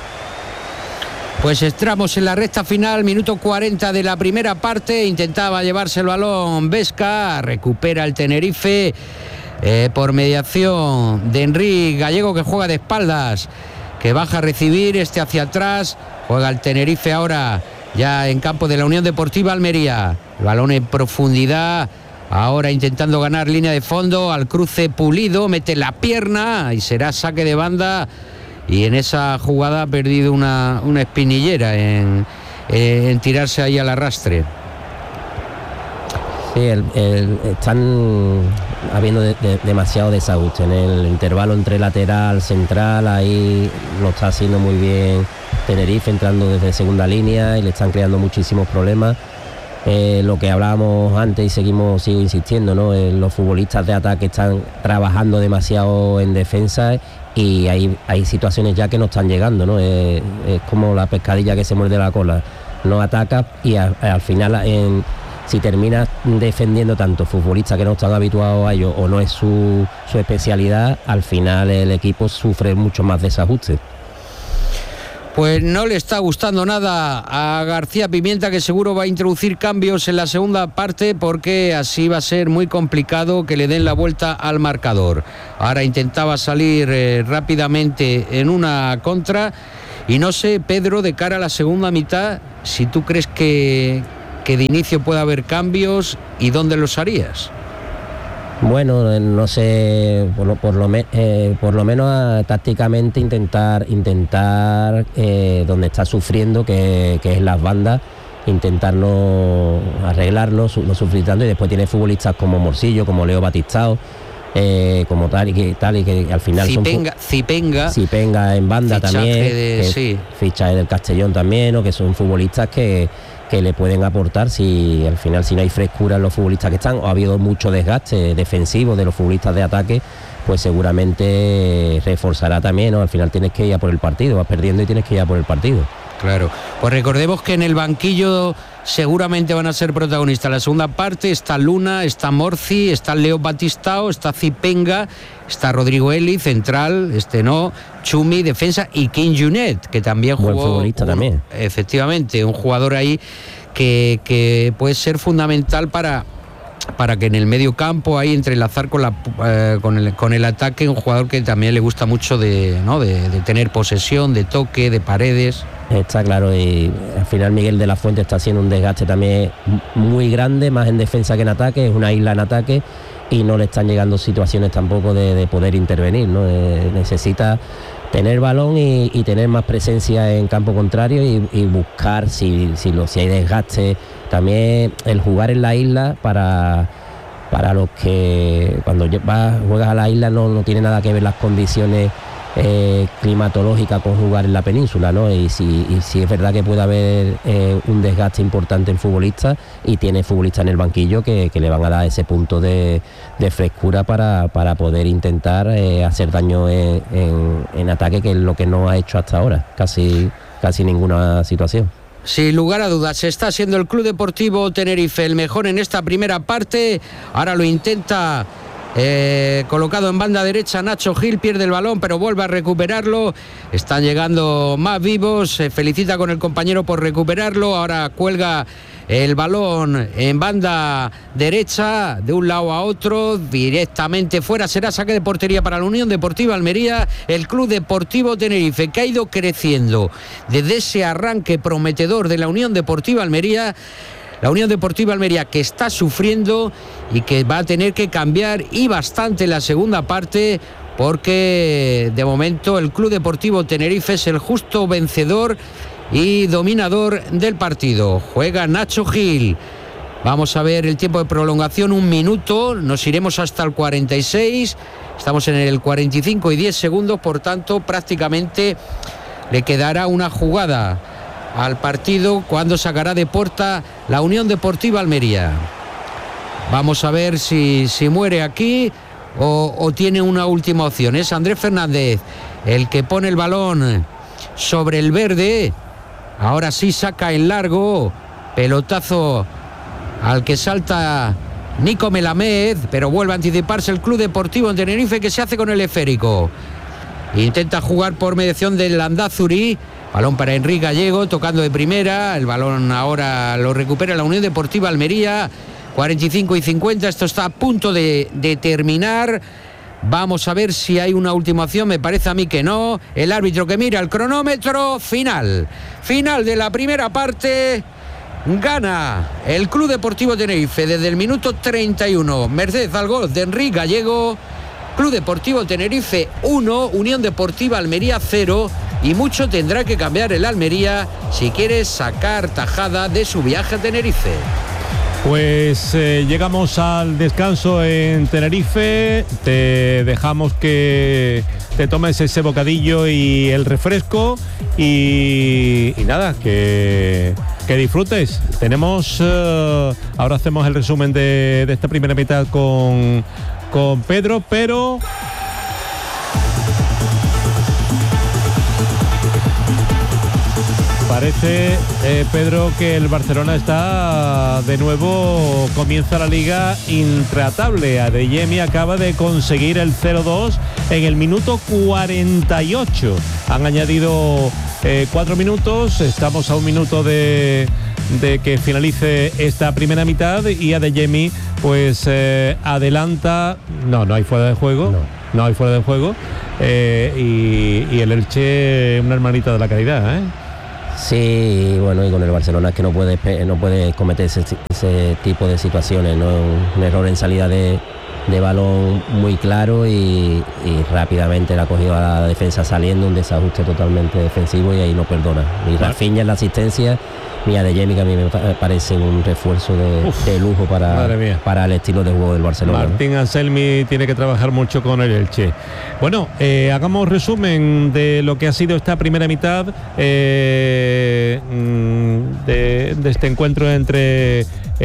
Pues entramos en la recta final, minuto cuarenta de la primera parte. Intentaba llevarse el balón Vesca, recupera el Tenerife eh, por mediación de Enrique Gallego, que juega de espaldas, que baja a recibir, este hacia atrás, juega el Tenerife ahora ya en campo de la Unión Deportiva Almería. El balón en profundidad, ahora intentando ganar línea de fondo, al cruce Pulido, mete la pierna y será saque de banda. Y en esa jugada ha perdido una, una espinillera en, en tirarse ahí al arrastre. Sí, el, el, están habiendo de, de, demasiado desajuste en el intervalo entre lateral, central. Ahí lo está haciendo muy bien Tenerife, entrando desde segunda línea, y le están creando muchísimos problemas. eh, lo que hablábamos antes y seguimos sigo insistiendo, ¿no? Eh, los futbolistas de ataque están trabajando demasiado en defensa y hay, hay situaciones ya que no están llegando, ¿no? Eh, es como la pescadilla que se muerde la cola, no ataca y a, al final en, si terminas defendiendo tanto futbolistas que no están habituados a ello o no es su, su especialidad, al final el equipo sufre mucho más desajustes. Pues no le está gustando nada a García Pimienta, que seguro va a introducir cambios en la segunda parte porque así va a ser muy complicado que le den la vuelta al marcador. Ahora intentaba salir eh, rápidamente en una contra y no sé, Pedro, de cara a la segunda mitad, si tú crees que, que de inicio puede haber cambios y dónde los harías. Bueno, no sé, por lo, por lo, me, eh, por lo menos uh, tácticamente intentar, intentar eh, donde está sufriendo, que, que es las bandas, intentar no arreglarlo, no sufrir tanto, y después tiene futbolistas como Morcillo, como Leo Batistao, eh, como tal y que tal y que al final Zipenga, son Zipenga, Zipenga en banda también, de, que, sí. fichaje del Castellón también, o que son futbolistas que que le pueden aportar si al final si no hay frescura en los futbolistas que están o ha habido mucho desgaste defensivo de los futbolistas de ataque, pues seguramente reforzará también, ¿no? Al final tienes que ir a por el partido, vas perdiendo y tienes que ir a por el partido. Claro, pues recordemos que en el banquillo seguramente van a ser protagonistas la segunda parte. Está Luna, está Morci, está Leo Batistao, está Zipenga, está Rodrigo Eli, central, este no, Chumi, defensa, y King Junet, que también jugó. Buen futbolista un, también. Efectivamente, un jugador ahí que, que puede ser fundamental para... para que en el medio campo ahí entrelazar con la eh, con el con el ataque, un jugador que también le gusta mucho de, ¿no? de, de tener posesión, de toque, de paredes. Está claro, y al final Miguel de la Fuente está haciendo un desgaste también muy grande, más en defensa que en ataque, es una isla en ataque y no le están llegando situaciones tampoco de, de poder intervenir, ¿no? Eh, necesita tener balón y, y tener más presencia en campo contrario y, y buscar si, si, lo, si hay desgaste. También el jugar en la isla para, para los que cuando vas, juegas a la isla no, no tiene nada que ver las condiciones eh, climatológicas con jugar en la península, ¿no? Y si, y si es verdad que puede haber eh, un desgaste importante en futbolistas y tiene futbolistas en el banquillo que, que le van a dar ese punto de, de frescura para, para poder intentar eh, hacer daño en, en, en ataque, que es lo que no ha hecho hasta ahora, casi, casi ninguna situación. Sin lugar a dudas, está siendo el Club Deportivo Tenerife el mejor en esta primera parte. Ahora lo intenta eh, colocado en banda derecha Nacho Gil, pierde el balón pero vuelve a recuperarlo. Están llegando más vivos, se felicita con el compañero por recuperarlo. Ahora cuelga el balón en banda derecha, de un lado a otro, directamente fuera. Será saque de portería para la Unión Deportiva Almería. El Club Deportivo Tenerife, que ha ido creciendo desde ese arranque prometedor de la Unión Deportiva Almería. La Unión Deportiva Almería que está sufriendo y que va a tener que cambiar, y bastante, en la segunda parte, porque de momento el Club Deportivo Tenerife es el justo vencedor y dominador del partido. Juega Nacho Gil. Vamos a ver el tiempo de prolongación, un minuto, nos iremos hasta el cuarenta y seis, estamos en el cuarenta y cinco y diez segundos, por tanto prácticamente le quedará una jugada al partido cuando sacará de puerta la Unión Deportiva Almería. Vamos a ver si, si muere aquí o, o tiene una última opción. Es Andrés Fernández el que pone el balón sobre el verde. Ahora sí saca en largo, pelotazo al que salta Nico Melamed, pero vuelve a anticiparse el Club Deportivo en Tenerife, que se hace con el esférico. Intenta jugar por mediación del Landázuri, balón para Enrique Gallego, tocando de primera, el balón ahora lo recupera la Unión Deportiva Almería. Cuarenta y cinco y cincuenta, esto está a punto de, de terminar. Vamos a ver si hay una última opción, me parece a mí que no. El árbitro que mira el cronómetro. Final, final de la primera parte. Gana el Club Deportivo Tenerife desde el minuto treinta y uno, merced al gol de Enrique Gallego. Club Deportivo Tenerife uno, Unión Deportiva Almería cero. Y mucho tendrá que cambiar el Almería si quiere sacar tajada de su viaje a Tenerife. Pues eh, llegamos al descanso en Tenerife, te dejamos que te tomes ese bocadillo y el refresco y, y nada, que, que disfrutes. Tenemos, eh, ahora hacemos el resumen de, de esta primera mitad con, con Pedro, pero... Parece, eh, Pedro, que el Barcelona está de nuevo, comienza la liga intratable. Adeyemi acaba de conseguir el cero dos en el minuto cuarenta y ocho. Han añadido eh, cuatro minutos, estamos a un minuto de, de que finalice esta primera mitad y Adeyemi pues eh, adelanta, no, no hay fuera de juego, no, no hay fuera de juego eh, y, y el Elche, una hermanita de la caridad, ¿eh? Sí, bueno, y con el Barcelona es que no puede no puede cometer ese, ese tipo de situaciones, ¿no? Un, un error en salida de, de balón muy claro y, y rápidamente la ha cogido a la defensa saliendo, un desajuste totalmente defensivo y ahí no perdona. Y Rafinha en la asistencia, ni Adeyemi, que a mí me parece un refuerzo de, de lujo para, para el estilo de juego del Barcelona. Martín ¿no? Anselmi tiene que trabajar mucho con el Elche. Bueno, eh, hagamos resumen de lo que ha sido esta primera mitad eh, de, de este encuentro entre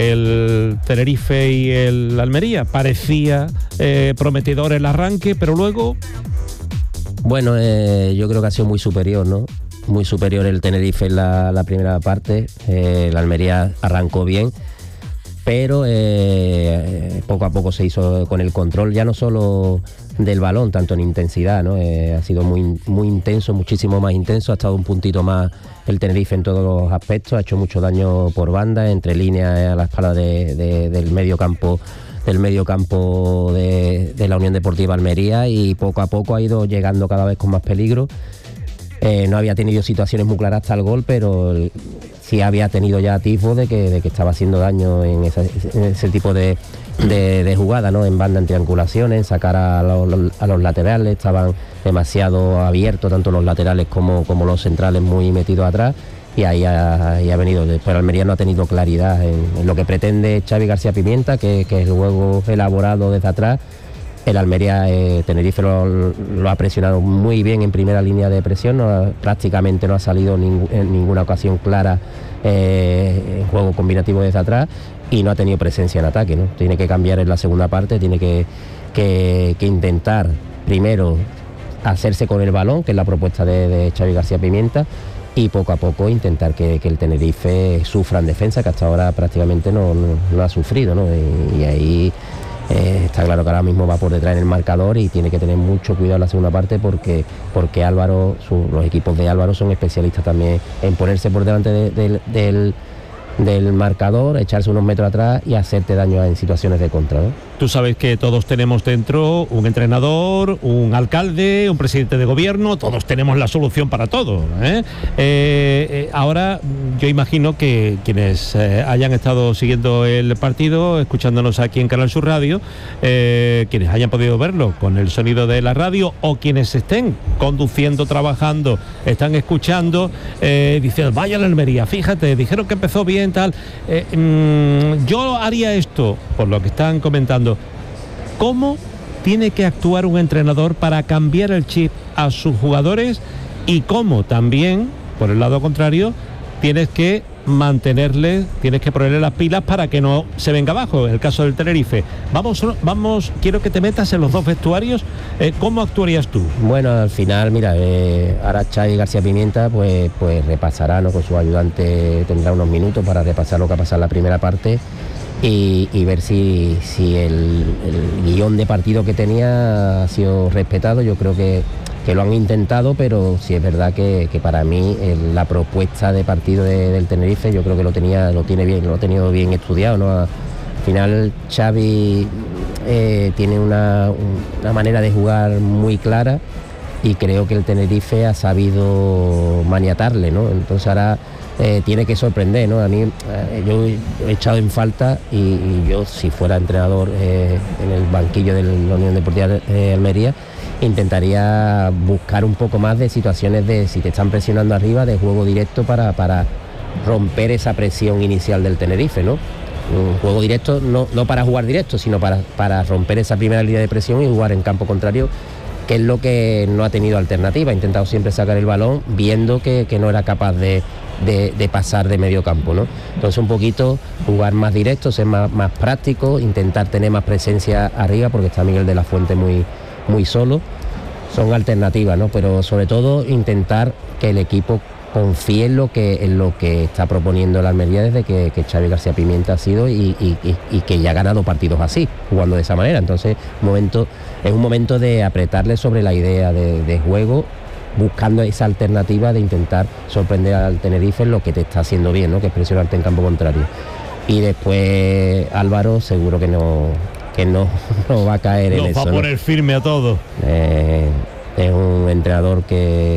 el Tenerife y el Almería. Parecía eh, prometedor el arranque, pero luego... Bueno, eh, yo creo que ha sido muy superior, ¿no? Muy superior el Tenerife en la, la primera parte. Eh, la Almería arrancó bien, pero eh, poco a poco se hizo con el control, ya no solo del balón, tanto en intensidad, ¿no? Eh, ha sido muy, muy intenso, muchísimo más intenso, ha estado un puntito más el Tenerife en todos los aspectos, ha hecho mucho daño por banda, entre líneas a la espalda de, de, del medio campo del medio campo de, de la Unión Deportiva Almería, y poco a poco ha ido llegando cada vez con más peligro. Eh, no había tenido situaciones muy claras hasta el gol, pero el, sí había tenido ya atisbo de que, de que estaba haciendo daño en, esa, en ese tipo de, de, de jugada, ¿no? En banda, en triangulaciones, en sacar a los, a los laterales, estaban demasiado abiertos, tanto los laterales como, como los centrales muy metidos atrás, y ahí ha, ahí ha venido. Después Almería no ha tenido claridad en, en lo que pretende Xavi García Pimienta, que, que es el juego elaborado desde atrás. El Almería, eh, Tenerife lo, lo ha presionado muy bien en primera línea de presión, no ha, prácticamente no ha salido ning, en ninguna ocasión clara eh, en juego combinativo desde atrás, y no ha tenido presencia en ataque, ¿no? Tiene que cambiar en la segunda parte, tiene que, que, que intentar primero hacerse con el balón, que es la propuesta de, de Xavi García Pimienta, y poco a poco intentar que, que el Tenerife sufra en defensa, que hasta ahora prácticamente no, no, no ha sufrido, ¿no? Y, y ahí... Eh, está claro que ahora mismo va por detrás en el marcador y tiene que tener mucho cuidado en la segunda parte, porque, porque Álvaro, su, los equipos de Álvaro son especialistas también en ponerse por delante de, de, del, del marcador, echarse unos metros atrás y hacerte daño en situaciones de contra, ¿no? Tú sabes que todos tenemos dentro un entrenador, un alcalde, un presidente de gobierno, todos tenemos la solución para todo, ¿eh? Eh, eh, ahora yo imagino que quienes eh, hayan estado siguiendo el partido, escuchándonos aquí en Canal Sur Radio, eh, quienes hayan podido verlo con el sonido de la radio, o quienes estén conduciendo, trabajando, están escuchando, eh, diciendo, vaya la Almería, fíjate, dijeron que empezó bien, tal, eh, mmm, yo haría esto, por lo que están comentando. ¿Cómo tiene que actuar un entrenador para cambiar el chip a sus jugadores? Y cómo también, por el lado contrario, tienes que mantenerles, tienes que ponerle las pilas para que no se venga abajo. En el caso del Tenerife, vamos, vamos, quiero que te metas en los dos vestuarios. Eh, ¿Cómo actuarías tú? Bueno, al final, mira, eh, ahora Xavi García Pimienta pues, pues repasará, ¿no? Con su ayudante tendrá unos minutos para repasar lo que ha pasado en la primera parte. Y, y ver si, si el, el guión de partido que tenía ha sido respetado. Yo creo que, que lo han intentado, pero sí es verdad que, que para mí el, la propuesta de partido de, del Tenerife, yo creo que lo tenía, lo tiene bien, lo ha tenido bien estudiado, ¿no? Al final Xavi eh, tiene una, una manera de jugar muy clara, y creo que el Tenerife ha sabido maniatarle, ¿no? Entonces ahora Eh, tiene que sorprender, ¿no? A mí, eh, yo he echado en falta, y, y yo, si fuera entrenador eh, en el banquillo de la Unión Deportiva de Almería, intentaría buscar un poco más de situaciones de, si te están presionando arriba, de juego directo para, para romper esa presión inicial del Tenerife, ¿no? un juego directo, no, no para jugar directo, sino para, para romper esa primera línea de presión y jugar en campo contrario, que es lo que no ha tenido alternativa. Ha intentado siempre sacar el balón viendo que, que no era capaz de, de, de pasar de medio campo, ¿no? Entonces un poquito jugar más directo, ser más, más práctico, intentar tener más presencia arriba, porque está Miguel de la Fuente muy, muy solo. Son alternativas, ¿no? Pero sobre todo intentar que el equipo confíe en lo que, en lo que está proponiendo la Almería desde que, que Xavi García Pimienta ha sido y, y, y, y que ya ha ganado partidos así, jugando de esa manera. Entonces un momento, es un momento de apretarle sobre la idea de, de juego, buscando esa alternativa de intentar sorprender al Tenerife en lo que te está haciendo bien, ¿no? Que es presionarte en campo contrario. Y después Álvaro seguro que no, que no, no va a caer en eso. Nos va a poner, ¿no?, firme a todo. Eh, es un entrenador que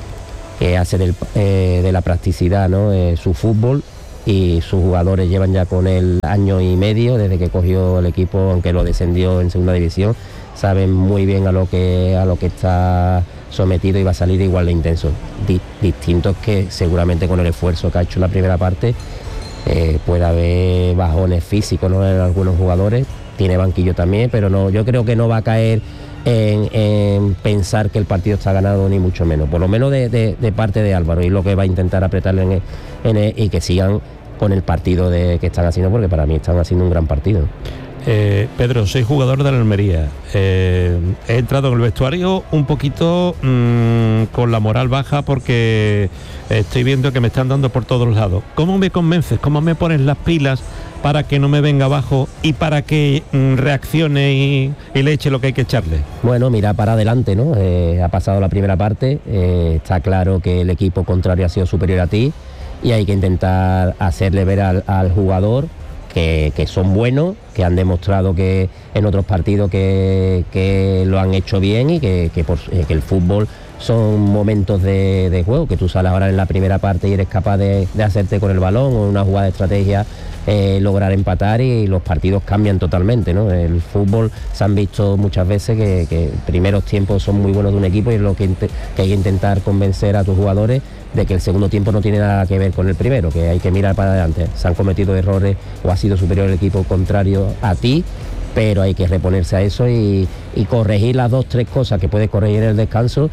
que hace del, eh, de la practicidad, ¿no?, eh, su fútbol, y sus jugadores llevan ya con él año y medio desde que cogió el equipo, aunque lo descendió en segunda división. Saben muy bien a lo que a lo que está sometido y va a salir igual de intenso. Di, distinto es que seguramente con el esfuerzo que ha hecho en la primera parte eh, puede haber bajones físicos, ¿no?, en algunos jugadores. Tiene banquillo también, pero no, yo creo que no va a caer En, en pensar que el partido está ganado, ni mucho menos, por lo menos de, de, de parte de Álvaro, y lo que va a intentar apretarle en el, en el, y que sigan con el partido de, que están haciendo, porque para mí están haciendo un gran partido. Eh, Pedro, soy jugador de la Almería. Eh, he entrado en el vestuario un poquito mmm, con la moral baja, porque estoy viendo que me están dando por todos lados. ¿Cómo me convences? ¿Cómo me pones las pilas para que no me venga abajo y para que mmm, reaccione y, y le eche lo que hay que echarle? Bueno, mira para adelante, ¿no? Eh, ha pasado la primera parte, eh, está claro que el equipo contrario ha sido superior a ti y hay que intentar hacerle ver al, al jugador Que, que son buenos, que han demostrado que en otros partidos que, que lo han hecho bien, y que, que, por, que el fútbol son momentos de, de juego, que tú sales ahora en la primera parte y eres capaz de, de hacerte con el balón o una jugada de estrategia, eh, lograr empatar, y los partidos cambian totalmente, ¿no? El fútbol se han visto muchas veces que, que primeros tiempos son muy buenos de un equipo y es lo que, que hay que intentar convencer a tus jugadores de que el segundo tiempo no tiene nada que ver con el primero, que hay que mirar para adelante. Se han cometido errores o ha sido superior el equipo contrario a ti, pero hay que reponerse a eso y, y corregir las dos, tres cosas que puedes corregir en el descanso,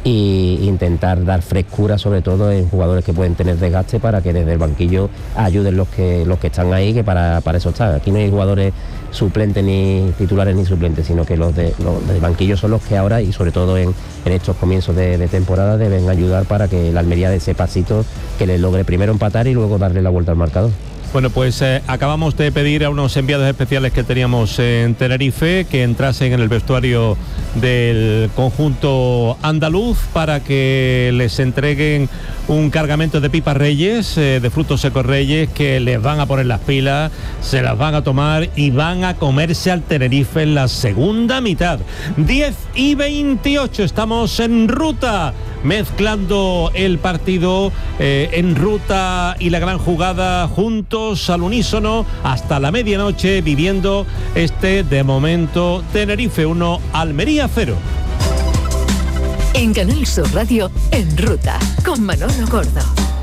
e intentar dar frescura sobre todo en jugadores que pueden tener desgaste, para que desde el banquillo ayuden los que los que están ahí, que para, para eso están. Aquí no hay jugadores suplentes ni titulares ni suplentes, sino que los, de, los del banquillo son los que ahora, y sobre todo en, en estos comienzos de, de temporada, deben ayudar para que la Almería dé ese pasito que les logre primero empatar y luego darle la vuelta al marcador. Bueno, pues eh, acabamos de pedir a unos enviados especiales que teníamos en Tenerife que entrasen en el vestuario del conjunto andaluz para que les entreguen un cargamento de pipas Reyes, eh, de frutos secos Reyes, que les van a poner las pilas, se las van a tomar y van a comerse al Tenerife en la segunda mitad. diez y veintiocho, estamos en ruta, mezclando el partido eh, en ruta y la gran jugada juntos al unísono hasta la medianoche, viviendo este, de momento, Tenerife uno, Almería cero. En Canal Sur Radio, En Ruta, con Manolo Gordo.